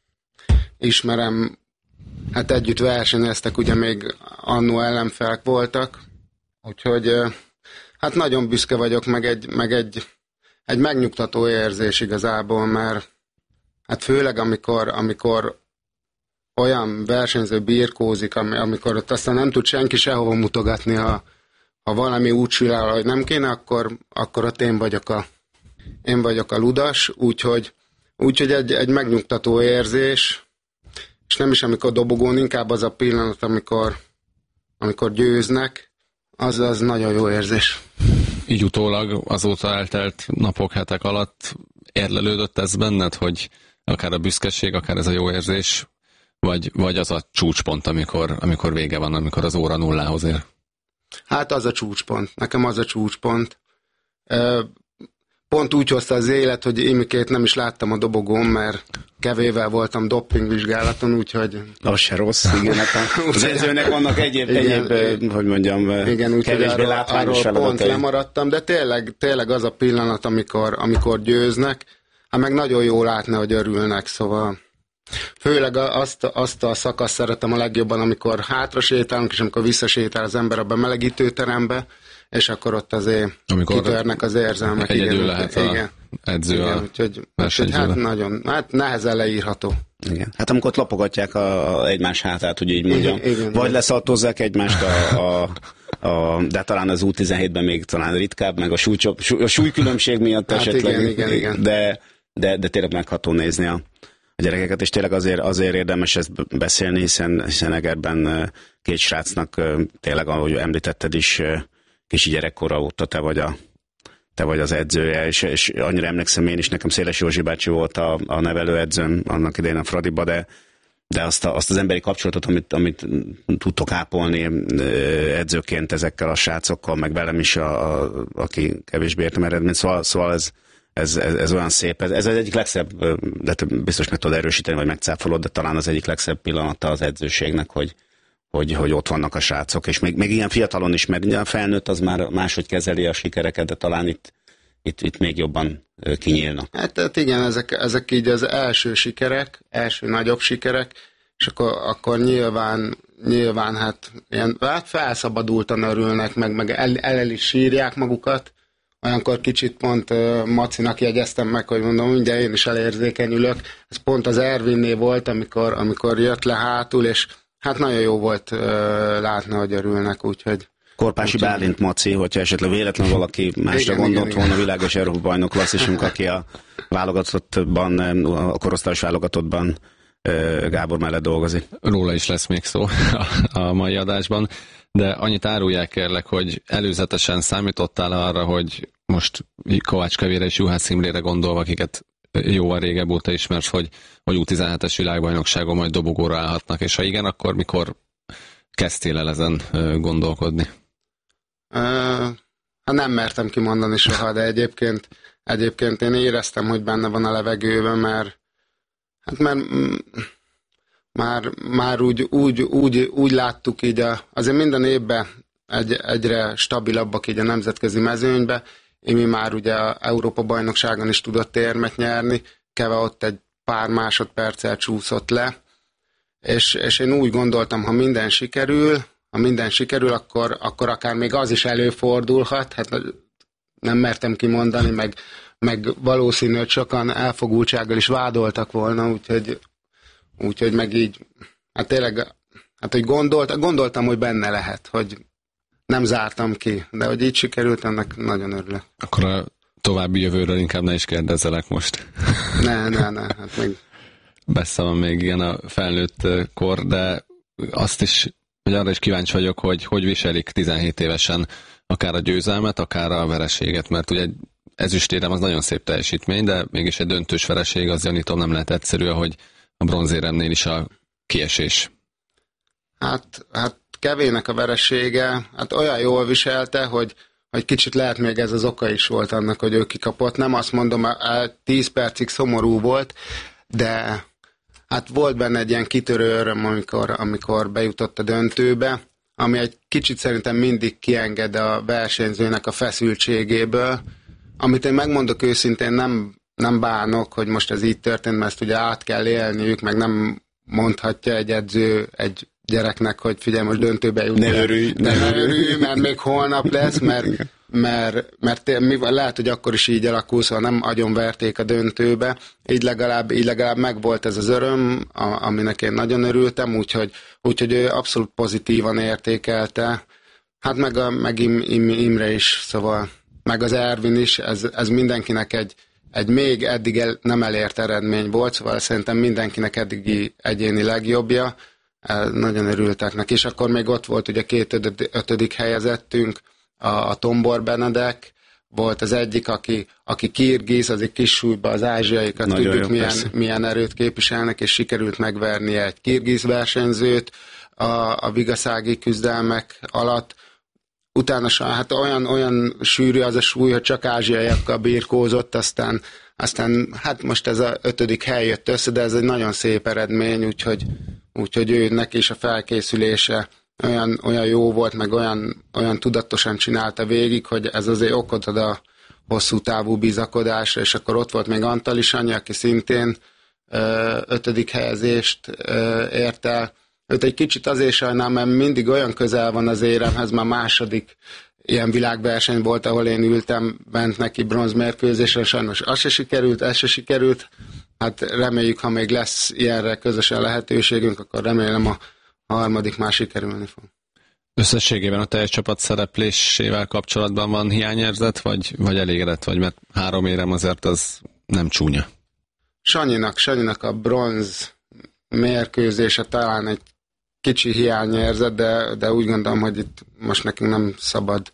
K: ismerem, hát együtt versenyeztek, ugye még annó ellenfelek voltak, úgyhogy hát nagyon büszke vagyok, meg egy megnyugtató érzés igazából, mert hát főleg amikor olyan versenyző birkózik, amikor ott aztán nem tud senki sehova mutogatni, ha valami úgy sül el, hogy nem kéne, akkor ott én vagyok a ludas, úgyhogy egy megnyugtató érzés, és nem is amikor dobogón, inkább az a pillanat, amikor győznek, az nagyon jó érzés.
J: Így utólag azóta eltelt napok, hetek alatt érlelődött ez benned, hogy akár a büszkeség, akár ez a jó érzés, vagy az a csúcspont, amikor vége van, amikor az óra nullához ér?
K: Hát az a csúcspont. Nekem az a csúcspont. Pont úgy hozta az élet, hogy Imikét nem is láttam a dobogón, mert Kevével voltam doppingvizsgálaton, úgyhogy...
L: Az se rossz, igen. Az edzőnek vannak egyéb hogy mondjam,
K: igen,
L: kevésbé látványos feladatai.
K: Pont lemaradtam, de tényleg az a pillanat, amikor győznek, hát meg nagyon jó látni, hogy örülnek, szóval... Főleg azt a szakaszt szeretem a legjobban, amikor hátra sétálunk, és amikor visszasétál az ember a bemelegítőterembe, és akkor ott azért kitörnek az érzelmek.
J: Egyedül lehet az edző a
K: úgyhogy hát nehezen leírható.
L: Igen. Hát amikor ott lapogatják egymás hátát, hogy így mondjam,
K: igen,
L: vagy leszaltozzák egymást de talán az U17-ben még talán ritkább, meg a súlykülönbség miatt hát esetleg.
K: Igen.
L: De tényleg megható nézni a gyerekeket, és tényleg azért érdemes ezt beszélni, hiszen Egerben 2 srácnak tényleg, ahogy említetted is, kicsi gyerekkora óta te vagy az edzője, és annyira emlékszem én is, nekem Széles Józsi bácsi volt a nevelőedzőm annak idején a Fradiba, de azt az emberi kapcsolatot, amit tudtok ápolni edzőként ezekkel a srácokkal, meg velem is, aki kevésbé értem eredményt, szóval ez olyan szép, ez az egyik legszebb, de biztos meg tudod erősíteni, vagy megcáfolod, de talán az egyik legszebb pillanata az edzőségnek, hogy ott vannak a srácok, és még ilyen fiatalon is, mert a felnőtt az már máshogy kezeli a sikereket, de talán itt még jobban kinyílnak.
K: Hát igen, ezek így az első sikerek, első nagyobb sikerek, és akkor nyilván hát ilyen felszabadultan örülnek, meg el is sírják magukat. Olyankor kicsit pont Macinak jegyeztem meg, hogy mondom, ugye én is elérzékenyülök. Ez pont az Ervinnél volt, amikor jött le hátul, és hát nagyon jó volt látni, hogy örülnek, úgyhogy
L: Korpási Bálint Maci, hogyha esetleg véletlenül valaki másra gondolt volna, világos Európa bajnok klasszisunk, aki a válogatottban, a korosztályos válogatottban Gábor mellett dolgozik.
J: Róla is lesz még szó a mai adásban, de annyit árulják kérlek, hogy előzetesen számítottál arra, hogy most Kovács Kevére és Juhász Imrére gondolva, akiket jóval régebb óta ismersz, hogy U17-es világbajnokságon majd dobogóra állhatnak, és ha igen, akkor mikor kezdtél el ezen gondolkodni?
K: Nem mertem kimondani soha, de egyébként én éreztem, hogy benne van a levegőben, mert már úgy láttuk így, azért minden évben egyre stabilabbak így a nemzetközi mezőnybe. Imi már ugye a Európa-bajnokságon is tudott érmet nyerni, Keve ott egy pár másodperccel csúszott le, és én úgy gondoltam, ha minden sikerül, akkor akár még az is előfordulhat, hát nem mertem kimondani, meg valószínű, hogy sokan elfogultsággal is vádoltak volna, úgyhogy meg így, hát tényleg, hát hogy gondoltam, hogy benne lehet, hogy nem zártam ki, de hogy így sikerült, ennek nagyon örülök.
J: Akkor a további jövőről inkább ne is kérdezzelek most.
K: Ne, hát még...
J: Messze van még igen a felnőtt kor, de azt is, hogy arra is kíváncsi vagyok, hogy viselik 17 évesen akár a győzelmet, akár a vereséget, mert ugye ezüstérem az nagyon szép teljesítmény, de mégis egy döntős vereség, az gyanítom nem lehet egyszerű, ahogy a bronzéremnél is a kiesés. Hát Kevének a veresége, hát olyan jól viselte, hogy kicsit lehet még ez az oka is volt annak, hogy ő kikapott. Nem azt mondom, 10 percig szomorú volt, de hát volt benne egy ilyen kitörő öröm, amikor bejutott a döntőbe, ami egy kicsit szerintem mindig kienged a versenyzőnek a feszültségéből, amit én megmondok őszintén, nem bánok, hogy most ez így történt, mert ezt ugye át kell élniük, meg nem mondhatja egy edző egy gyereknek, hogy figyelj, most döntőbe jutni.
L: Ne örülj,
K: mert még holnap lesz, mert lehet, hogy akkor is így alakul, szóval nem agyonverték a döntőbe. Így legalább megvolt ez az öröm, aminek én nagyon örültem, úgyhogy ő abszolút pozitívan értékelte. Hát meg Imre is, szóval meg az Ervin is, ez mindenkinek egy még eddig nem elért eredmény volt, szóval szerintem mindenkinek eddigi egyéni legjobbja. Nagyon örültek neki, és akkor még ott volt ugye 2 ötödik helyezettünk, a Tombor Benedek, volt az egyik, aki kirgiz, az egy kis súlyban az ázsiaikat nagyon tudjuk milyen erőt képviselnek, és sikerült megverni egy kirgiz versenyzőt a vigaszági küzdelmek alatt. Utána hát olyan sűrű az a súly, hogy csak ázsiaiakkal birkózott, aztán hát most ez a 5. hely jött össze, de ez egy nagyon szép eredmény, úgyhogy ő neki is a felkészülése olyan jó volt, meg olyan tudatosan csinálta végig, hogy ez azért okot ad a hosszú távú bizakodásra, és akkor ott volt még Antali Sanyi, aki szintén 5. helyezést ért el. Őt egy kicsit azért sajnálom, mert mindig olyan közel van az éremhez, már második ilyen világverseny volt, ahol én ültem bent neki bronzmérkőzésre, sajnos az se sikerült, ez se sikerült. Hát reméljük, ha még lesz ilyenre közösen lehetőségünk, akkor remélem a harmadik már sikerülni fog.
J: Összességében a teljes csapat szereplésével kapcsolatban van hiányérzet, vagy elégedett vagy, mert 3 érem azért az nem csúnya.
K: Sanyinak a bronz mérkőzése talán egy kicsi hiányérzet, de úgy gondolom, hogy itt most nekünk nem szabad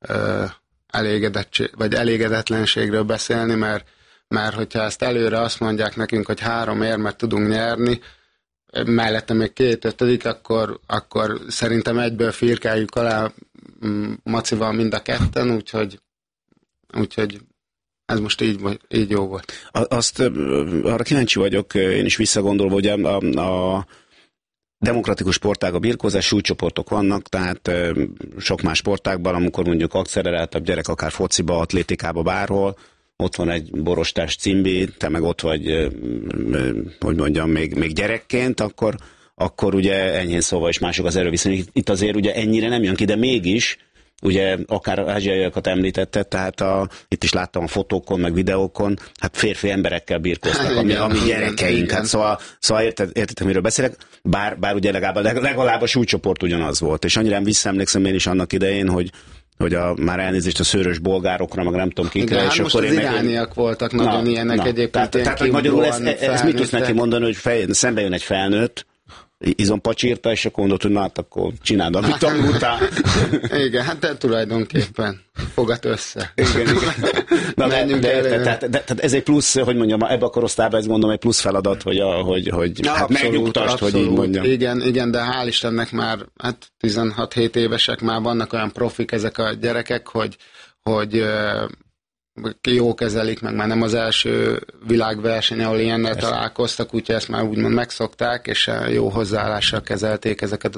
K: elégedetlenségről beszélni, mert hogyha ezt előre azt mondják nekünk, hogy 3 érmet tudunk nyerni, mellette még 2 ötödik, akkor szerintem egyből firkáljuk alá Macival mind a ketten, úgyhogy ez most így jó volt.
L: Arra kíváncsi vagyok, én is visszagondolva, hogy a demokratikus sportág, a birkózás, súlycsoportok vannak, tehát sok más sportágban, amikor mondjuk akceleráltabb gyerek, akár fociba, atlétikába, bárhol, ott van egy borostás cimbi, te meg ott vagy, hogy mondjam, még gyerekként, akkor ugye enyhén szóval is mások az erőviszonyok. Itt azért ugye ennyire nem jön ki, de mégis ugye akár ázsiaiakat említette, tehát itt is láttam a fotókon, meg videókon, hát férfi emberekkel birkoztak, ami gyerekeink. Hát szóval érted, miről beszélek? Bár ugye legalább a súlycsoport ugyanaz volt. És annyira visszaemlékszem én is annak idején, hogy már elnézést a szőrös bolgárokra, meg nem tudom kikre.
K: Igen, és most akkor az irániak voltak nagyon ilyenek egyébként.
L: Tehát magyarul ez mit tudsz neki mondani, hogy szembe jön egy felnőtt, izompacsírta, és akkor mondod, hogy hát akkor csináld, amit tanultál.
K: Igen, hát tulajdonképpen fogad össze.
L: Igen. Na, tehát ez egy plusz, hogy mondjam, ebbe a korosztályban ez mondom egy plusz feladat, hogy hát megnyugtasd, hogy így mondjam.
K: Igen, de hál' Istennek már 16-7 évesek, már vannak olyan profik ezek a gyerekek, hogy jó kezelik, meg már nem az első világverseny, ahol ilyennel találkoztak, úgyhogy ezt már úgymond megszokták, és jó hozzáállással kezelték ezeket a